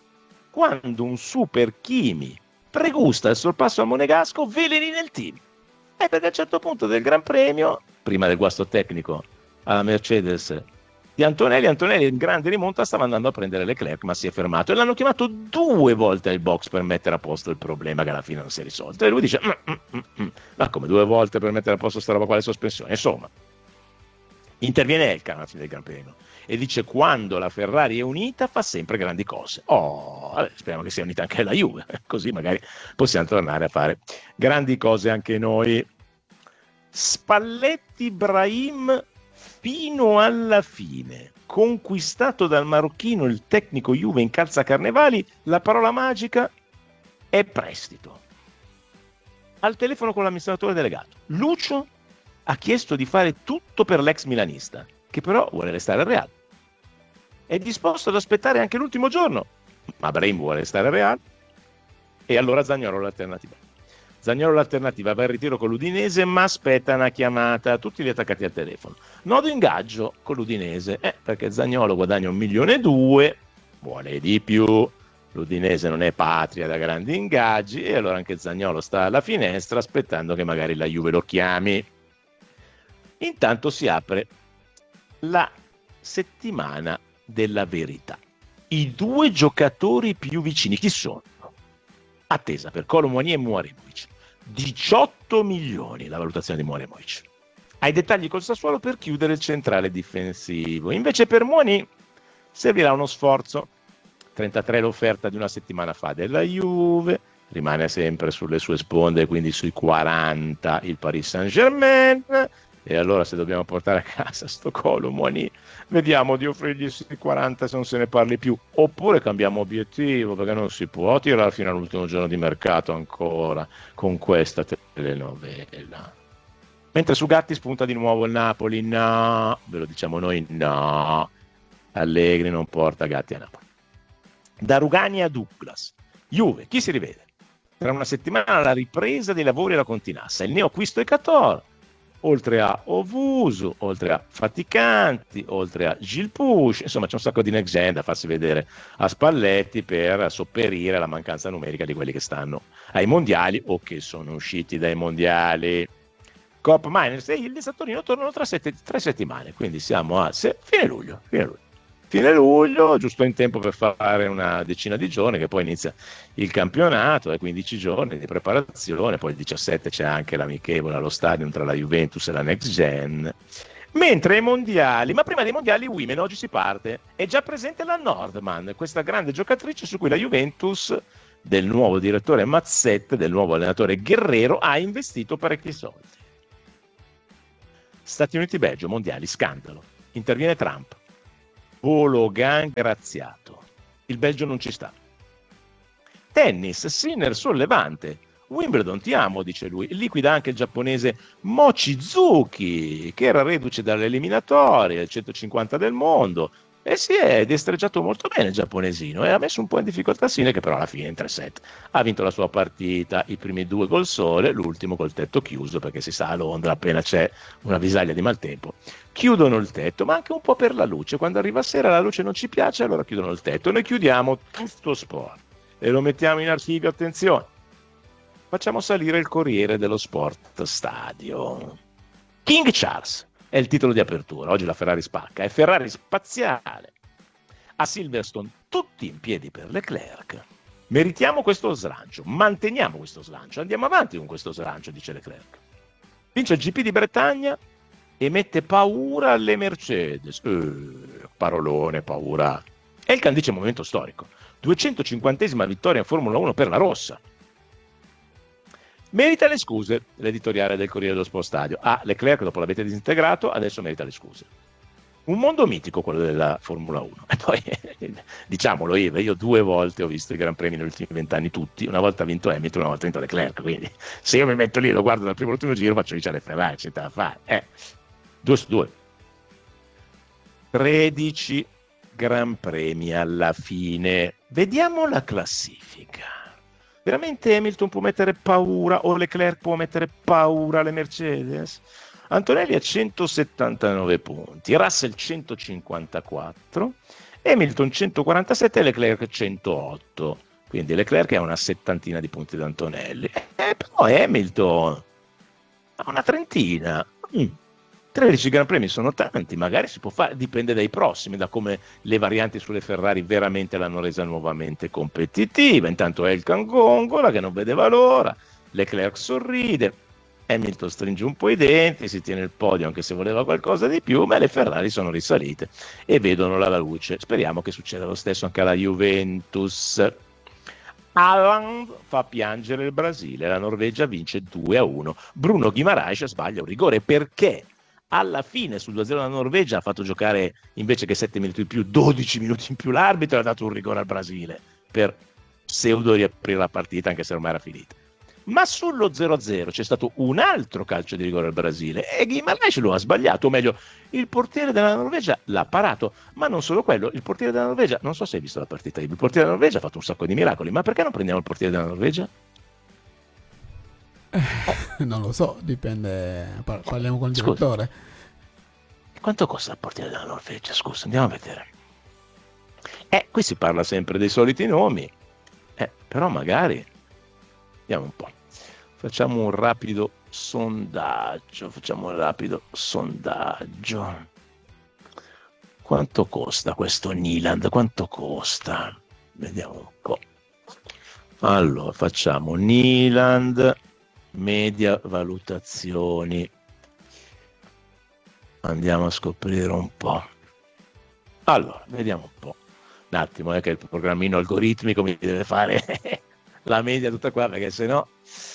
quando un super Kimi pregusta il sorpasso al Monegasco, veleni nel team. E perché a un certo punto del Gran Premio, prima del guasto tecnico alla Mercedes di Antonelli, Antonelli in grande rimonta stava andando a prendere Leclerc, ma si è fermato e l'hanno chiamato due volte al box per mettere a posto il problema che alla fine non si è risolto. E lui dice mm, mm, mm, ma come due volte per mettere a posto sta roba qua, le sospensioni? Insomma, interviene Elkann alla fine del Gran Premio e dice quando la Ferrari è unita fa sempre grandi cose. Oh, vabbè, speriamo che sia unita anche la Juve, così magari possiamo tornare a fare grandi cose anche noi. Spalletti Brahim fino alla fine, conquistato dal marocchino il tecnico Juve in calza Carnevali, la parola magica è prestito. Al telefono con l'amministratore delegato, Lucio ha chiesto di fare tutto per l'ex milanista, che però vuole restare al Real. È disposto ad aspettare anche l'ultimo giorno, ma Brahim vuole restare al Real, e allora Zaniolo l'alternativa. Zaniolo l'alternativa va in ritiro con l'Udinese, ma aspetta una chiamata, tutti gli attaccati al telefono. Nodo ingaggio con l'Udinese, eh, perché Zaniolo guadagna un milione e due, vuole di più, l'Udinese non è patria da grandi ingaggi, e allora anche Zaniolo sta alla finestra aspettando che magari la Juve lo chiami. Intanto si apre la settimana della verità. I due giocatori più vicini, chi sono? Attesa per Kolo Muani e Muaremovic. diciotto milioni la valutazione di Muaremovic. Ai dettagli col Sassuolo per chiudere il centrale difensivo. Invece per Muani servirà uno sforzo. trentatré l'offerta di una settimana fa della Juve, rimane sempre sulle sue sponde, quindi sui quaranta il Paris Saint-Germain. E allora se dobbiamo portare a casa sto Kolo Muani, vediamo di offrirgli i quaranta se non se ne parli più, oppure cambiamo obiettivo, perché non si può tirare fino all'ultimo giorno di mercato ancora con questa telenovela. Mentre su Gatti spunta di nuovo il Napoli, no, ve lo diciamo noi, no, Allegri non porta Gatti a Napoli. Da Rugani a Douglas, Juve, chi si rivede? Tra una settimana la ripresa dei lavori alla Continassa, il neoacquisto è Cator, oltre a Ovusu, oltre a Faticanti, oltre a Gil Push, insomma c'è un sacco di next gen da farsi vedere a Spalletti per sopperire alla mancanza numerica di quelli che stanno ai mondiali o che sono usciti dai mondiali. Coop Miners e Ildes a Torino tornano tra sette, tre settimane, quindi siamo a se, fine luglio, fine luglio. fine luglio, giusto in tempo per fare una decina di giorni, che poi inizia il campionato, e quindici giorni di preparazione, poi il diciassette c'è anche l'amichevole allo Stadium tra la Juventus e la Next Gen. Mentre i mondiali, ma prima dei mondiali Women, oggi si parte, è già presente la Nordman, questa grande giocatrice su cui la Juventus, del nuovo direttore Mazzette, del nuovo allenatore Guerrero, ha investito parecchi soldi. Stati Uniti-Belgio, mondiali, scandalo, interviene Trump. Volo Gang graziato. Il Belgio non ci sta. Tennis, Sinner sollevante. Wimbledon, ti amo, dice lui. Liquida anche il giapponese Mochizuki, che era reduce dalle eliminatorie, il centocinquanta del mondo, e si è destreggiato molto bene il giapponesino e ha messo un po' in difficoltà Sinner, che però alla fine in tre set ha vinto la sua partita, i primi due col sole, l'ultimo col tetto chiuso, perché si sa a Londra appena c'è una visaglia di maltempo chiudono il tetto, ma anche un po' per la luce. Quando arriva sera la luce non ci piace, allora chiudono il tetto. Noi chiudiamo tutto sport e lo mettiamo in archivio. Attenzione, facciamo salire il Corriere dello Sport Stadio. King Charles è il titolo di apertura. Oggi la Ferrari spacca, è Ferrari spaziale. A Silverstone tutti in piedi per Leclerc. Meritiamo questo slancio, manteniamo questo slancio, andiamo avanti con questo slancio, dice Leclerc. Vince il G P di Bretagna e mette paura alle Mercedes. Eh, parolone, paura. È il candice momento storico. duecentocinquantesima vittoria in Formula uno per la rossa. Merita le scuse l'editoriale del Corriere dello Sport Stadio. Ah, Leclerc dopo l'avete disintegrato, adesso merita le scuse. Un mondo mitico quello della Formula uno. E poi, diciamolo, Ive, io due volte ho visto i Gran Premi negli ultimi vent'anni tutti, una volta ha vinto Hamilton, una volta ha vinto Leclerc, quindi se io mi metto lì e lo guardo dal primo all'ultimo giro faccio vincere Ferrari, c'è da fare. Eh, due su due. tredici Gran Premi alla fine. Vediamo la classifica. Veramente Hamilton può mettere paura o Leclerc può mettere paura alle Mercedes? Antonelli ha centosettantanove punti, Russell centocinquantaquattro, Hamilton centoquarantasette e Leclerc centootto. Quindi Leclerc ha una settantina di punti da Antonelli. Eh, però Hamilton ha una trentina. Mm. tredici Gran Premi sono tanti, magari si può fare, dipende dai prossimi, da come le varianti sulle Ferrari veramente l'hanno resa nuovamente competitiva. Intanto Elkan gongola che non vedeva l'ora, Leclerc sorride, Hamilton stringe un po' i denti, si tiene il podio anche se voleva qualcosa di più, ma le Ferrari sono risalite e vedono la luce. Speriamo che succeda lo stesso anche alla Juventus. Haaland fa piangere il Brasile, la Norvegia vince due a uno. Bruno Guimaraes sbaglia un rigore perché alla fine sul due a zero la Norvegia ha fatto giocare invece che sette minuti in più, dodici minuti in più l'arbitro, ha dato un rigore al Brasile per pseudo riaprire la partita anche se ormai era finita. Ma sullo zero a zero c'è stato un altro calcio di rigore al Brasile e Guimaraes lo ha sbagliato, o meglio il portiere della Norvegia l'ha parato, ma non solo quello, il portiere della Norvegia, non so se hai visto la partita, il portiere della Norvegia ha fatto un sacco di miracoli, ma perché non prendiamo il portiere della Norvegia? Eh, non lo so, dipende, par- parliamo con il Scusa, direttore. quanto costa il portiere della Norvegia? Scusa, andiamo a vedere. Eh, qui si parla sempre dei soliti nomi, eh, però magari, vediamo un po', facciamo un rapido sondaggio, facciamo un rapido sondaggio. Quanto costa questo Nyland? Quanto costa? Vediamo un po'. Allora, facciamo Nyland, media valutazioni. Andiamo a scoprire un po'. Allora, vediamo un po'. Un attimo, è eh, che il programmino algoritmico mi deve fare la media tutta qua, perché sennò...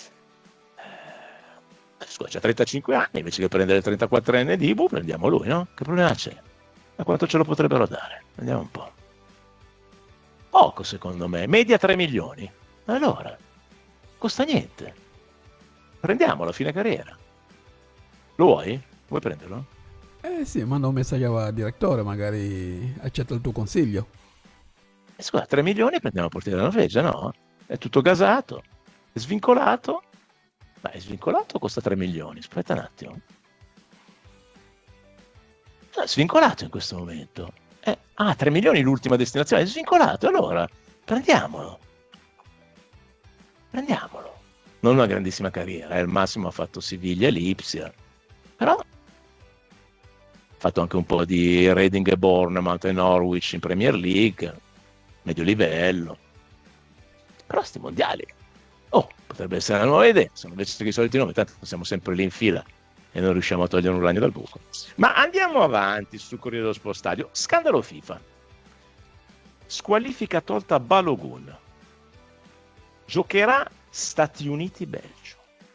Scusa, c'ha trentacinque anni, invece che prendere il trentaquattrenne di Ibu, prendiamo lui, no? Che problema c'è? A quanto ce lo potrebbero dare? Vediamo un po'. Poco, secondo me. Media tre milioni. Allora, costa niente. Prendiamolo a fine carriera. Lo vuoi? Vuoi prenderlo? Eh sì, manda un messaggio al direttore, magari accetta il tuo consiglio. Eh, scusa, tre milioni prendiamo il portiere della Norvegia, no? È tutto gasato, è svincolato. Ma è svincolato, costa tre milioni. Aspetta un attimo. È svincolato in questo momento. Eh, ah, tre milioni l'ultima destinazione. È svincolato, allora prendiamolo. Prendiamolo. Non una grandissima carriera, eh. Al massimo ha fatto Siviglia e Lipsia. Però fatto anche un po' di Reading e Bournemouth e Norwich in Premier League, medio livello. Però sti mondiali, oh, potrebbe essere una nuova idea, sono invece che i soliti nomi, tanto siamo sempre lì in fila e non riusciamo a togliere un ragno dal buco. Ma andiamo avanti sul Corriere dello Sport Stadio. Scandalo FIFA. Squalifica tolta a Balogun. Giocherà Stati Uniti-Belgio.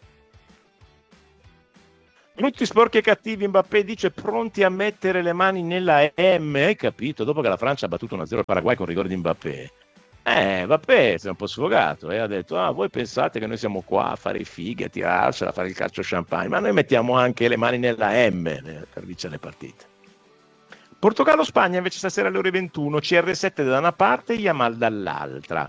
Tutti sporchi e cattivi, Mbappé dice pronti a mettere le mani nella M. Hai capito? Dopo che la Francia ha battuto uno a zero il Paraguay con rigore di Mbappé. Eh, Mbappé si è un po' sfogato e ha detto, ah, voi pensate che noi siamo qua a fare i fighi, a tirarcela, a fare il calcio champagne, ma noi mettiamo anche le mani nella M per vincere le partite. Portogallo-Spagna invece stasera alle ore ventuno, C R sette da una parte, Yamal dall'altra.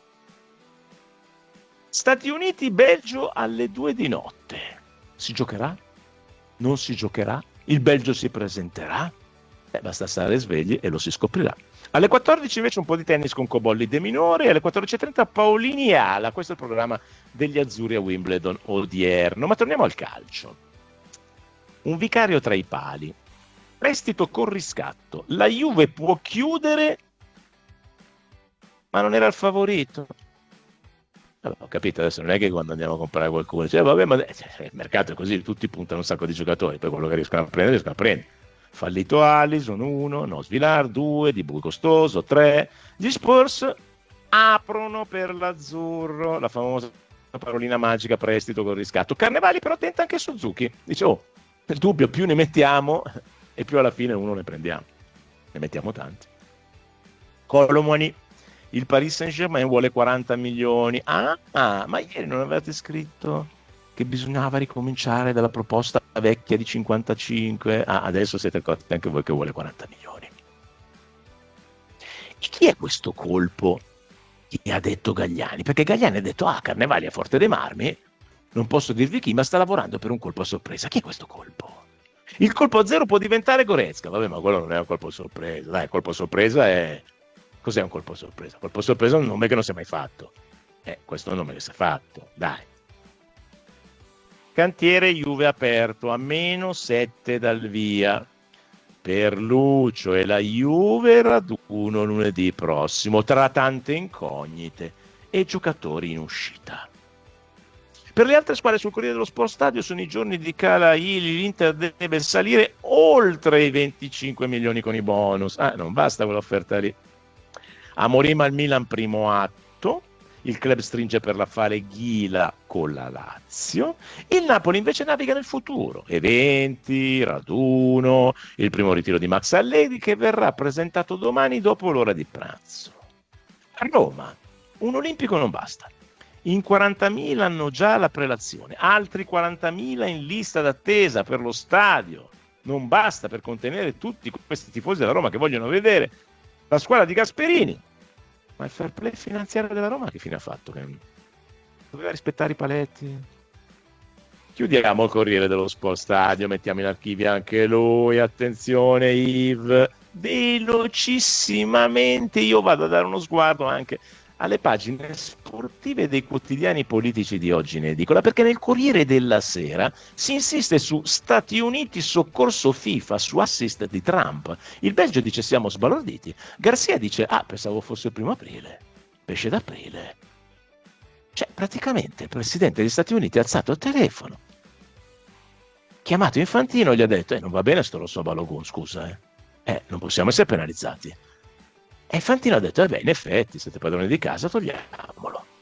Stati Uniti-Belgio alle due di notte. Si giocherà? Non si giocherà? Il Belgio si presenterà? Eh, basta stare svegli e lo si scoprirà. Alle quattordici invece un po' di tennis con Cobolli De Minore e alle quattordici e trenta Paolini e Ala. Questo è il programma degli azzurri a Wimbledon odierno. Ma torniamo al calcio. Un vicario tra i pali. Prestito con riscatto. La Juve può chiudere, ma non era il favorito. Vabbè, ho capito, adesso non è che quando andiamo a comprare qualcuno dice, vabbè, ma il mercato è così, tutti puntano un sacco di giocatori, poi quello che riescono a prendere, riescono a prendere. Fallito Alisson, uno, Nosvilar, due, Di Bui costoso, tre. Gli Spurs aprono per l'azzurro, la famosa parolina magica, prestito con riscatto. Carnevali però tenta anche Suzuki, dice, oh, nel dubbio più ne mettiamo e più alla fine uno ne prendiamo. Ne mettiamo tanti. Colomoni, il Paris Saint-Germain vuole quaranta milioni. Ah, ah, ma ieri non avevate scritto che bisognava ricominciare dalla proposta vecchia di cinquantacinque? Ah, adesso siete accorti anche voi che vuole quaranta milioni. E chi è questo colpo che ha detto Gagliani? Perché Gagliani ha detto, ah, Carnevali è Forte dei Marmi, non posso dirvi chi, ma sta lavorando per un colpo a sorpresa. Chi è questo colpo? Il colpo a zero può diventare Goretzka. Vabbè, ma quello non è un colpo a sorpresa. Dai, colpo a sorpresa è... Cos'è un colpo a sorpresa? Colpo a sorpresa è un nome che non si è mai fatto. Eh, questo è un nome che si è fatto. Dai. Cantiere Juve aperto a meno sette dal via. Per Lucio e la Juve raduno lunedì prossimo tra tante incognite e giocatori in uscita. Per le altre squadre sul Corriere dello Sport Stadio sono i giorni di Calaili, l'Inter deve salire oltre i venticinque milioni con i bonus. Ah, non basta quell'offerta lì. Amorim al Milan primo atto. Il club stringe per l'affare Ghila con la Lazio. Il Napoli invece naviga nel futuro. Eventi, raduno, il primo ritiro di Max Allegri che verrà presentato domani dopo l'ora di pranzo. A Roma, un olimpico non basta. In quarantamila hanno già la prelazione, altri quarantamila in lista d'attesa per lo stadio. Non basta per contenere tutti questi tifosi della Roma che vogliono vedere la squadra di Gasperini. Ma il fair play finanziario della Roma che fine ha fatto? Che doveva rispettare i paletti. Chiudiamo il Corriere dello Sport Stadio, mettiamo in archivio anche lui. Attenzione Yves, velocissimamente io vado a dare uno sguardo anche alle pagine sportive dei quotidiani politici di oggi in edicola, perché nel Corriere della Sera si insiste su Stati Uniti soccorso FIFA, su assist di Trump. Il Belgio dice siamo sbalorditi. Garcia dice ah, pensavo fosse il primo aprile, pesce d'aprile. Cioè praticamente il presidente degli Stati Uniti ha alzato il telefono, chiamato Infantino e gli ha detto eh, non va bene sto rosso a Balogun, scusa eh. eh non possiamo essere penalizzati. E Infantino ha detto, eh beh, in effetti, siete padroni di casa, togliamolo. A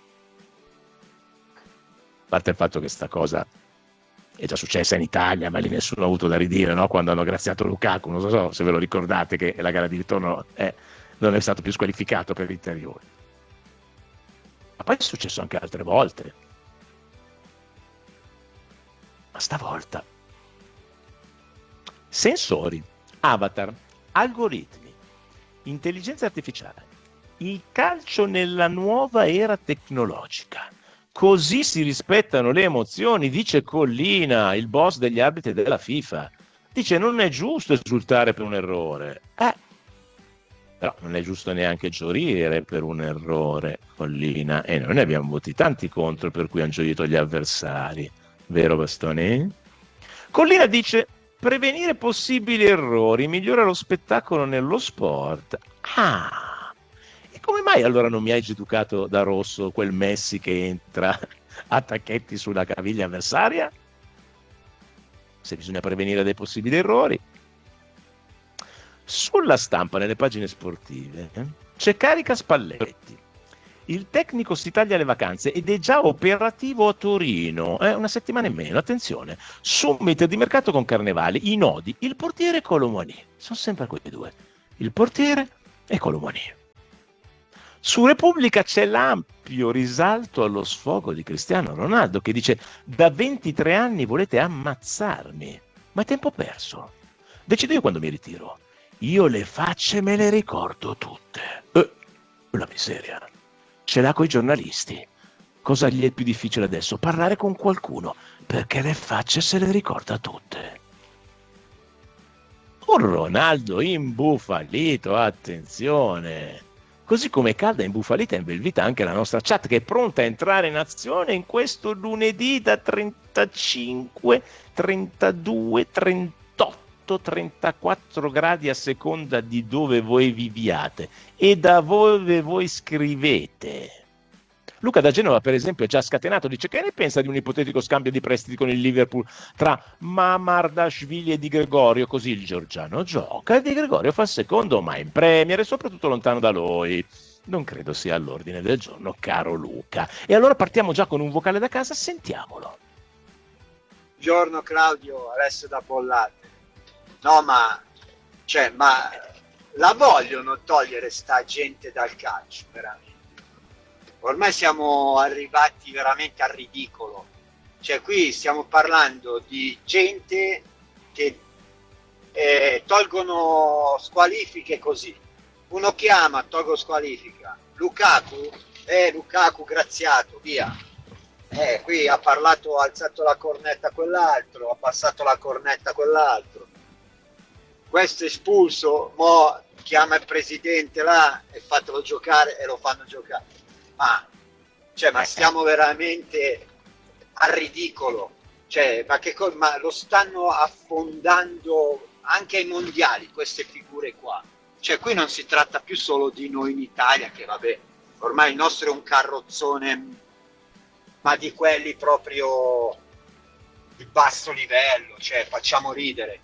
parte il fatto che sta cosa è già successa in Italia, ma lì nessuno ha avuto da ridire, no? Quando hanno graziato Lukaku, non so se ve lo ricordate, che la gara di ritorno eh, non è stato più squalificato per l'interiore. Ma poi è successo anche altre volte. Ma stavolta. Sensori, avatar, algoritmi, intelligenza artificiale, il calcio nella nuova era tecnologica. Così si rispettano le emozioni, dice Collina, il boss degli arbitri della FIFA. Dice non è giusto esultare per un errore. Eh, però non è giusto neanche gioire per un errore, Collina. E noi ne abbiamo avuti tanti contro per cui hanno gioito gli avversari. Vero Bastoni? Collina dice prevenire possibili errori migliora lo spettacolo nello sport. Ah, e come mai allora non mi hai educato da rosso quel Messi che entra a tacchetti sulla caviglia avversaria? Se bisogna prevenire dei possibili errori. Sulla stampa, nelle pagine sportive, eh, c'è Carica Spalletti. Il tecnico si taglia le vacanze ed è già operativo a Torino. Eh, una settimana in meno, attenzione. Summit di mercato con Carnevali, i nodi, il portiere e Colomani. Sono sempre quei due. Il portiere e Colomani. Su Repubblica c'è l'ampio risalto allo sfogo di Cristiano Ronaldo che dice: da ventitré anni volete ammazzarmi, ma è tempo perso. Decido io quando mi ritiro. Io le facce me le ricordo tutte. Eh, la miseria. Ce l'ha coi giornalisti. Cosa gli è più difficile adesso? Parlare con qualcuno, perché le facce se le ricorda tutte. Un Ronaldo imbufalito, attenzione. Così come calda, imbufalita e imbelvita anche la nostra chat, che è pronta a entrare in azione in questo lunedì da trentacinque, trentadue, trentotto, trentaquattro gradi a seconda di dove voi viviate e da dove voi scrivete. Luca da Genova, per esempio, è già scatenato, dice: che ne pensa di un ipotetico scambio di prestiti con il Liverpool tra Mamardashvili e Di Gregorio? Così il Giorgiano gioca e Di Gregorio fa secondo, ma in Premier e soprattutto lontano da lui. Non credo sia all'ordine del giorno, caro Luca. E allora partiamo già con un vocale da casa, sentiamolo. Buongiorno Claudio, Alessio da Bollate. No, ma, cioè, ma la vogliono togliere sta gente dal calcio, veramente. Ormai siamo arrivati veramente al ridicolo. Cioè, qui stiamo parlando di gente che eh, tolgono squalifiche così. Uno chiama, tolgo squalifica. Lukaku, eh, Lukaku graziato, via. Eh, qui ha parlato, ha alzato la cornetta a quell'altro, ha passato la cornetta a quell'altro. Questo espulso, mo chiama il presidente là e fatelo giocare e lo fanno giocare. Ma, cioè, ma stiamo veramente al ridicolo, cioè, ma, che co- ma lo stanno affondando anche ai mondiali queste figure qua. Cioè, qui non si tratta più solo di noi in Italia, che vabbè, ormai il nostro è un carrozzone, ma di quelli proprio di basso livello, cioè facciamo ridere.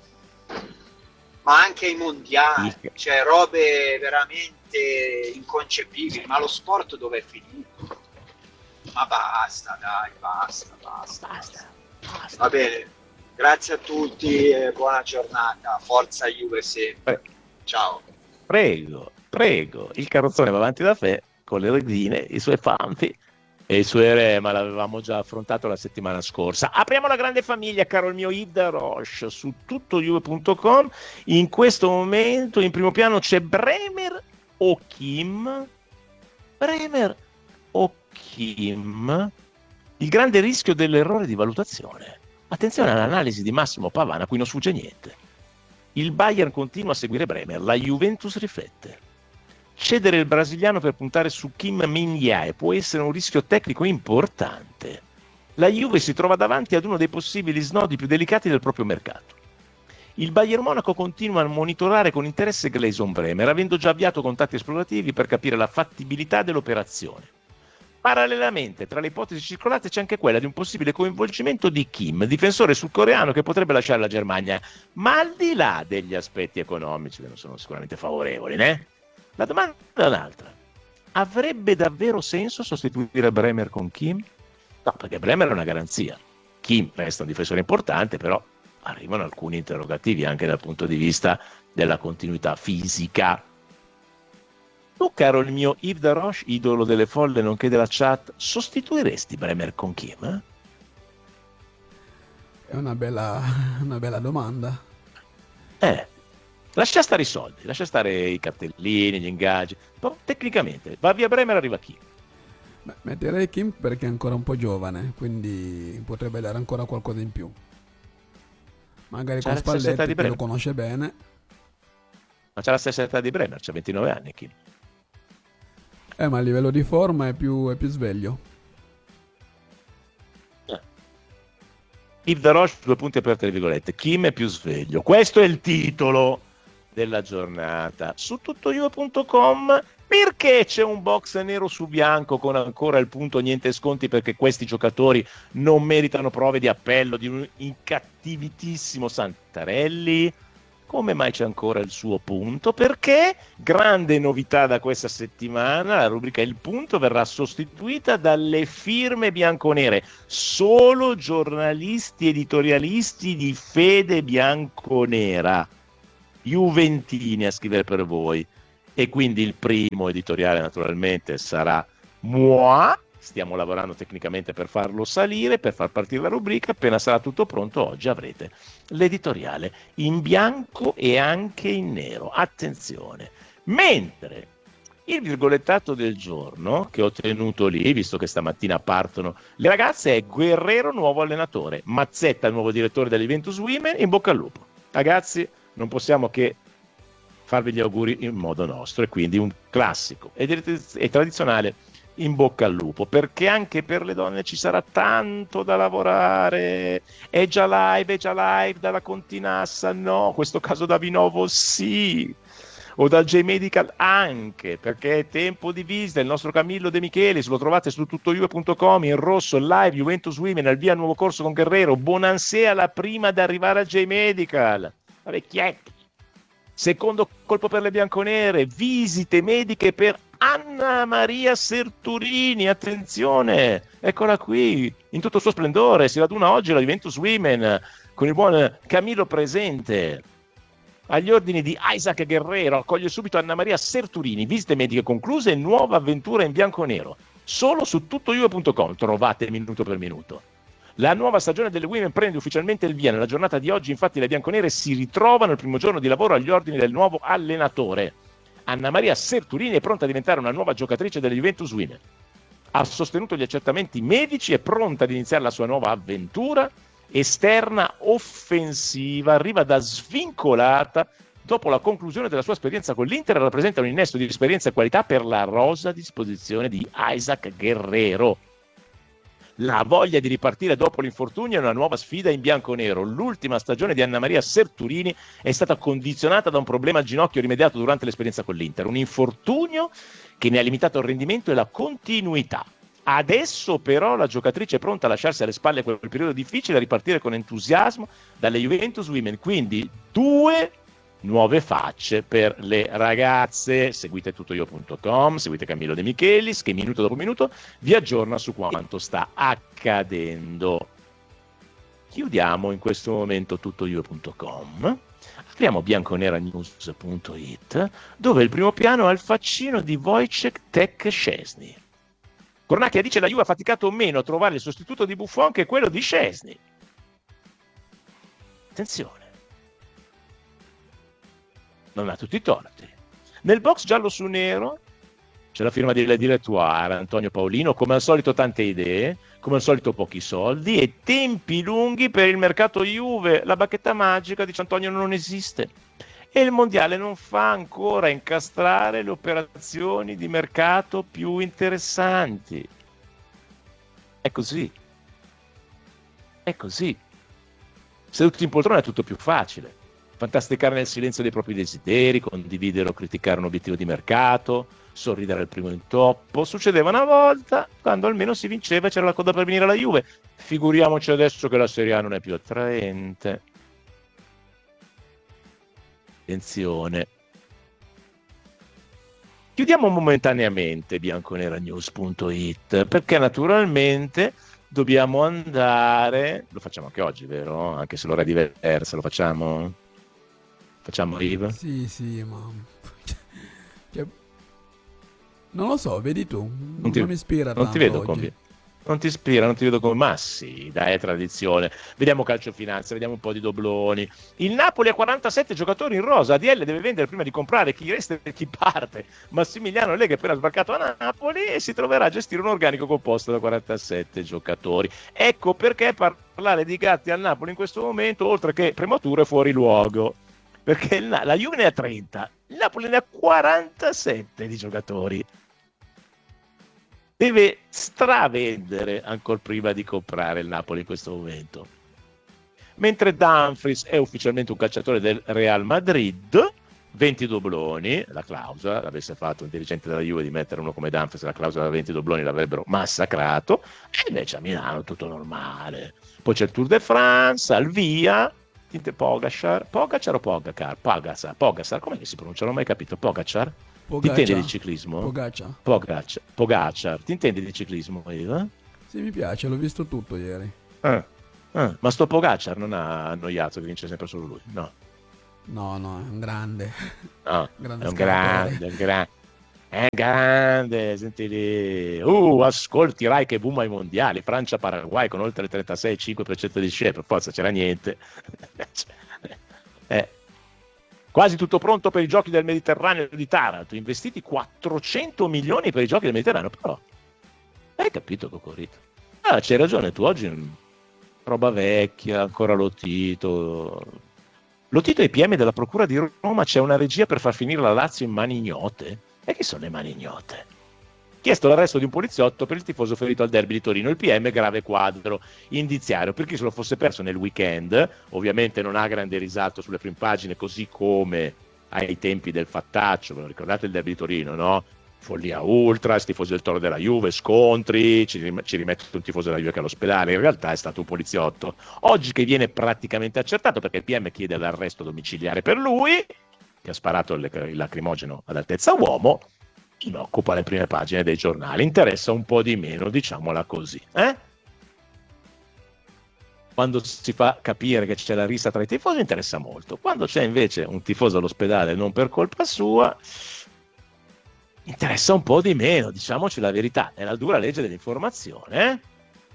Ma anche i mondiali, cioè robe veramente inconcepibili. Ma lo sport dove è finito? Ma basta, dai, basta, basta, basta. basta. Va bene, grazie a tutti e buona giornata. Forza Juve sempre. Ciao. Prego, prego. Il carrozzone va avanti da fe con le redine, i suoi fanfi e i suoi re, ma l'avevamo già affrontato la settimana scorsa. Apriamo la grande famiglia, caro il mio Yves da Roche, su tutto juve punto com. In questo momento in primo piano c'è Bremer o Kim? Bremer o Kim? Il grande rischio dell'errore di valutazione. Attenzione all'analisi di Massimo Pavana, a cui non sfugge niente. Il Bayern continua a seguire Bremer, la Juventus riflette. Cedere il brasiliano per puntare su Kim Min-jae può essere un rischio tecnico importante. La Juve si trova davanti ad uno dei possibili snodi più delicati del proprio mercato. Il Bayern Monaco continua a monitorare con interesse Gleison Bremer, avendo già avviato contatti esplorativi per capire la fattibilità dell'operazione. Parallelamente, tra le ipotesi circolate c'è anche quella di un possibile coinvolgimento di Kim, difensore sudcoreano che potrebbe lasciare la Germania, ma al di là degli aspetti economici che non sono sicuramente favorevoli, né? La domanda è un'altra. Avrebbe davvero senso sostituire Bremer con Kim? No, perché Bremer è una garanzia. Kim resta un difensore importante, però arrivano alcuni interrogativi anche dal punto di vista della continuità fisica. Tu, caro il mio Yves da Roche, idolo delle folle nonché della chat, sostituiresti Bremer con Kim? Eh? È una bella, una bella domanda. Eh, lascia stare i soldi, lascia stare i cartellini, gli ingaggi. Poi, tecnicamente, va via Bremer, arriva Kim. Beh, metterei Kim perché è ancora un po' giovane, quindi potrebbe dare ancora qualcosa in più. Magari c'ha con Spalletti, che lo conosce bene. Ma c'ha la stessa età di Bremer, c'ha ventinove anni Kim. Eh, ma a livello di forma è più, è più sveglio. Eh. Yves de Roche, due punti aperte le virgolette, Kim è più sveglio. Questo è il titolo della giornata. Su tuttojuve punto com, perché c'è un box nero su bianco con ancora il punto niente sconti, perché questi giocatori non meritano prove di appello di un incattivitissimo Santarelli? Come mai c'è ancora il suo punto? Perché, grande novità da questa settimana, la rubrica Il Punto verrà sostituita dalle firme bianconere. Solo giornalisti editorialisti di fede bianconera, juventini a scrivere per voi. E quindi il primo editoriale naturalmente sarà moi. Stiamo lavorando tecnicamente per farlo salire, per far partire la rubrica. Appena sarà tutto pronto, oggi avrete l'editoriale in bianco e anche in nero. Attenzione! Mentre il virgolettato del giorno che ho tenuto lì, visto che stamattina partono le ragazze, è Guerrero nuovo allenatore, Mazzetta nuovo direttore della Juventus Women, in bocca al lupo. Ragazzi, non possiamo che farvi gli auguri in modo nostro, e quindi un classico e tradizionale in bocca al lupo, perché anche per le donne ci sarà tanto da lavorare. È già live, è già live dalla Continassa, no, questo caso da Vinovo sì, o dal J-Medical anche, perché è tempo di visita. Il nostro Camillo De Michelis lo trovate su tuttojuve punto com, in rosso, live Juventus Women al via nuovo corso con Guerrero, Bonansea la prima ad arrivare al J-Medical, la vecchietta. Secondo colpo per le bianconere, visite mediche per Anna Maria Serturini, attenzione, eccola qui, in tutto il suo splendore, si raduna oggi la Juventus Women, con il buon Camillo presente. Agli ordini di Isaac Guerrero, accoglie subito Anna Maria Serturini, visite mediche concluse e nuova avventura in bianconero. Solo su tuttojuve punto com trovate minuto per minuto. La nuova stagione delle Women prende ufficialmente il via. Nella giornata di oggi, infatti, le bianconere si ritrovano il primo giorno di lavoro agli ordini del nuovo allenatore. Anna Maria Serturini è pronta a diventare una nuova giocatrice delle Juventus Women. Ha sostenuto gli accertamenti medici, è pronta ad iniziare la sua nuova avventura esterna offensiva. Arriva da svincolata dopo la conclusione della sua esperienza con l'Inter e rappresenta un innesto di esperienza e qualità per la rosa a disposizione di Isaac Guerrero. La voglia di ripartire dopo l'infortunio è una nuova sfida in bianconero. L'ultima stagione di Anna Maria Serturini è stata condizionata da un problema al ginocchio rimediato durante l'esperienza con l'Inter, un infortunio che ne ha limitato il rendimento e la continuità. Adesso però la giocatrice è pronta a lasciarsi alle spalle quel periodo difficile e a ripartire con entusiasmo dalle Juventus Women, quindi due nuove facce per le ragazze. Seguite tuttojuve punto com, seguite Camillo De Michelis che minuto dopo minuto vi aggiorna su quanto sta accadendo. Chiudiamo in questo momento tuttojuve punto com, apriamo bianconeranews punto it, dove il primo piano ha il faccino di Wojciech Tech Szczesny. Cornacchia dice: la Juve ha faticato meno a trovare il sostituto di Buffon che quello di Szczesny. Attenzione, non ha tutti i torti. Nel box giallo su nero c'è la firma di Le Direttoire, Antonio Paolino, come al solito tante idee, come al solito pochi soldi e tempi lunghi per il mercato Juve. La bacchetta magica, dice Antonio, non esiste e il mondiale non fa ancora incastrare le operazioni di mercato più interessanti. È così, è così. Seduti in poltrona è tutto più facile. Fantasticare nel silenzio dei propri desideri, condividere o criticare un obiettivo di mercato, sorridere al primo intoppo. Succedeva una volta, quando almeno si vinceva e c'era la coda per venire alla Juve. Figuriamoci adesso che la Serie A non è più attraente. Attenzione. Chiudiamo momentaneamente bianconeranews punto it, perché naturalmente dobbiamo andare, lo facciamo anche oggi, vero? Anche se l'ora è diversa, lo facciamo? Facciamo Yves? Sì, sì, ma... cioè, non lo so, vedi tu, non, ti, non mi ispira non tanto ti vedo oggi. Come... Non ti ispira, non ti vedo come... Ma sì, dai, è tradizione. Vediamo calcio finanza, vediamo un po' di dobloni. Il Napoli ha quarantasette giocatori in rosa, A D L deve vendere prima di comprare, chi resta e chi parte. Massimiliano Lega è appena sbarcato a Napoli e si troverà a gestire un organico composto da quarantasette giocatori. Ecco perché parlare di gatti al Napoli in questo momento, oltre che prematuro, è fuori luogo. Perché il, la Juve ne ha trenta, il Napoli ne ha quarantasette di giocatori. Deve stravendere ancora prima di comprare il Napoli in questo momento. mentre Dumfries è ufficialmente un calciatore del Real Madrid, venti dobloni, la clausola, l'avesse fatto un dirigente della Juve di mettere uno come Dumfries, la clausola da venti dobloni l'avrebbero massacrato, e invece a Milano tutto normale. Poi c'è il Tour de France, al via, Pogacar, Pogacar o Pogacar? Pogacar, Pogacar, come si pronuncia? Non ho mai capito, Pogacar? Pogacar. Ti intendi di ciclismo? Pogacar. Pogacar, Pogacar, ti intendi di ciclismo? Io, eh? Sì, mi piace, l'ho visto tutto ieri. Ah, ah, ma sto Pogacar non ha annoiato che vince sempre solo lui, no? No, no, è un grande. No, grande è un grande, è un grande. È grande, senti lì. Uh, ascolti Rai che boom ai mondiali, Francia-Paraguay con oltre il trentasei virgola cinque per cento di share, per forza c'era niente. eh. Quasi tutto pronto per i giochi del Mediterraneo di Taranto, investiti quattrocento milioni per i giochi del Mediterraneo, però hai capito Cocorito? Ah, c'hai ragione tu, oggi roba vecchia, ancora Lotito. Lotito ai P M della Procura di Roma, c'è una regia per far finire la Lazio in mani ignote. E chi sono le mani ignote? Chiesto l'arresto di un poliziotto per il tifoso ferito al derby di Torino. Il P M grave quadro indiziario. Per chi se lo fosse perso nel weekend, ovviamente non ha grande risalto sulle prime pagine, così come ai tempi del fattaccio. Ve lo ricordate il derby di Torino, no? Follia ultra, tifosi del Toro della Juve, scontri, ci, rim- ci rimette un tifoso della Juve che è all'ospedale. In realtà è stato un poliziotto. Oggi che viene praticamente accertato perché il P M chiede l'arresto domiciliare per lui, che ha sparato il, il lacrimogeno ad altezza uomo, occupa le prime pagine dei giornali, interessa un po' di meno, diciamola così, eh? Quando si fa capire che c'è la rissa tra i tifosi interessa molto, quando c'è invece un tifoso all'ospedale non per colpa sua interessa un po' di meno, diciamoci la verità, è la dura legge dell'informazione, eh?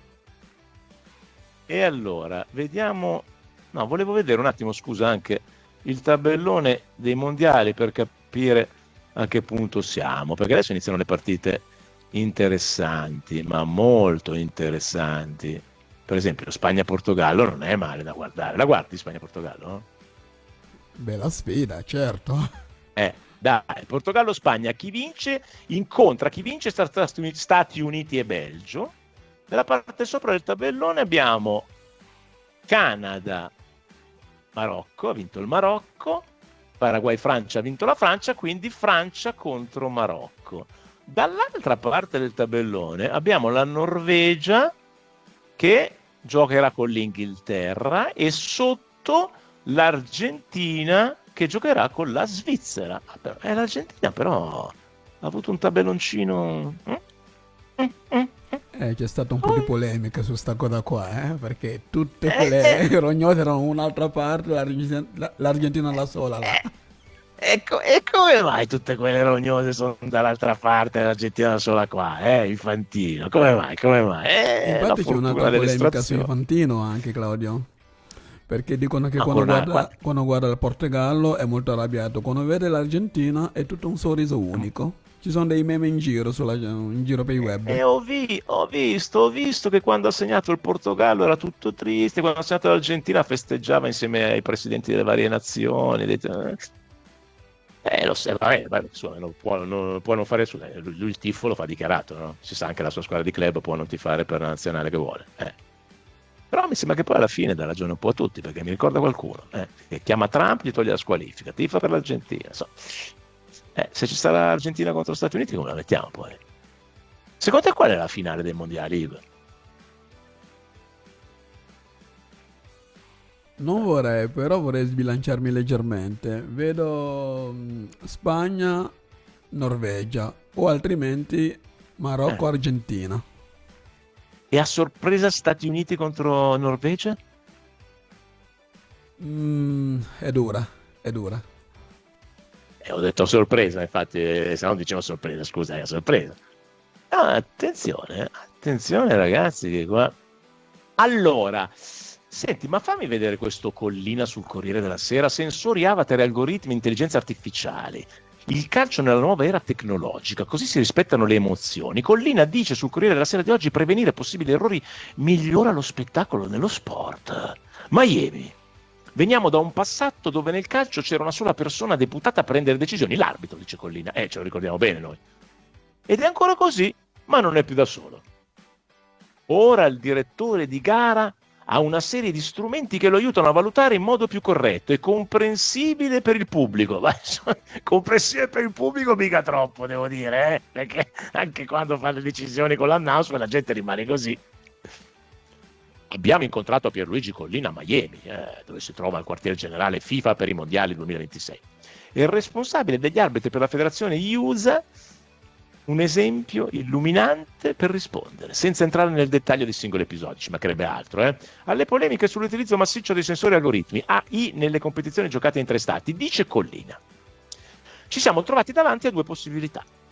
E allora, vediamo, no, volevo vedere un attimo, scusa, anche il tabellone dei mondiali per capire a che punto siamo, perché adesso iniziano le partite interessanti, ma molto interessanti. Per esempio Spagna-Portogallo non è male da guardare, la guardi Spagna-Portogallo? Bella sfida, certo. Eh, dai, Portogallo-Spagna, chi vince incontra chi vince Stati Uniti e Belgio. Nella parte sopra del tabellone abbiamo Canada, Marocco, ha vinto il Marocco, Paraguay-Francia ha vinto la Francia, quindi Francia contro Marocco. Dall'altra parte del tabellone abbiamo la Norvegia che giocherà con l'Inghilterra e sotto l'Argentina che giocherà con la Svizzera. Ah, però, eh, l'Argentina però ha avuto un tabelloncino... Mm? Mm, mm. Eh, c'è stata un po' di polemica su sta cosa qua, eh? Perché tutte quelle rognose erano un'altra parte, l'Argentina, l'Argentina la sola là. Ecco, e come mai tutte quelle rognose sono dall'altra parte e l'Argentina la sola qua, eh? Infantino, come mai, come mai? Eh, infatti c'è un'altra polemica su Infantino anche, Claudio, perché dicono che quando guarda, quando guarda il Portogallo è molto arrabbiato, quando vede l'Argentina è tutto un sorriso unico. Ci sono dei meme in giro, sulla, in giro per i web. E ho, vi, ho visto, ho visto che quando ha segnato il Portogallo era tutto triste, quando ha segnato l'Argentina festeggiava insieme ai presidenti delle varie nazioni. Eh, lo so, vabbè, vabbè, insomma, non può, non, può non fare su, lui il tifo lo fa dichiarato, no? Si sa anche la sua squadra di club può non tifare per la nazionale che vuole. Eh. Però mi sembra che poi alla fine dà ragione un po' a tutti, perché mi ricorda qualcuno eh, che chiama Trump, gli toglie la squalifica, tifa per l'Argentina, so. Eh, se ci sarà Argentina contro Stati Uniti come la mettiamo poi? Secondo te qual è la finale dei mondiali, Ivo? Non vorrei, però vorrei sbilanciarmi leggermente. Vedo mh, Spagna, Norvegia o altrimenti Marocco, eh. Argentina. E a sorpresa Stati Uniti contro Norvegia? Mm, è dura, è dura. Eh, ho detto sorpresa, infatti, eh, se no dicevo sorpresa, scusa, è sorpresa. Ah, attenzione, attenzione ragazzi, che qua... Allora, senti, ma fammi vedere questo Collina sul Corriere della Sera, sensori, avatar, algoritmi, intelligenze artificiali. Il calcio nella nuova era tecnologica, così si rispettano le emozioni. Collina dice sul Corriere della Sera di oggi: prevenire possibili errori migliora lo spettacolo nello sport. Miami. Veniamo da un passato dove nel calcio c'era una sola persona deputata a prendere decisioni, l'arbitro, dice Collina. Eh, ce lo ricordiamo bene noi. Ed è ancora così, ma non è più da solo. Ora il direttore di gara ha una serie di strumenti che lo aiutano a valutare in modo più corretto e comprensibile per il pubblico. Ma comprensibile per il pubblico mica troppo, devo dire, eh? Perché anche quando fa le decisioni con l'announcement la gente rimane così. Abbiamo incontrato Pierluigi Collina a Miami, eh, dove si trova il quartier generale FIFA per i mondiali duemilaventisei. È il responsabile degli arbitri per la federazione U S A, un esempio illuminante per rispondere, senza entrare nel dettaglio di singoli episodi, ci mancherebbe altro, eh, alle polemiche sull'utilizzo massiccio dei sensori algoritmi A I nelle competizioni giocate in tre stati. Dice Collina: ci siamo trovati davanti a due possibilità.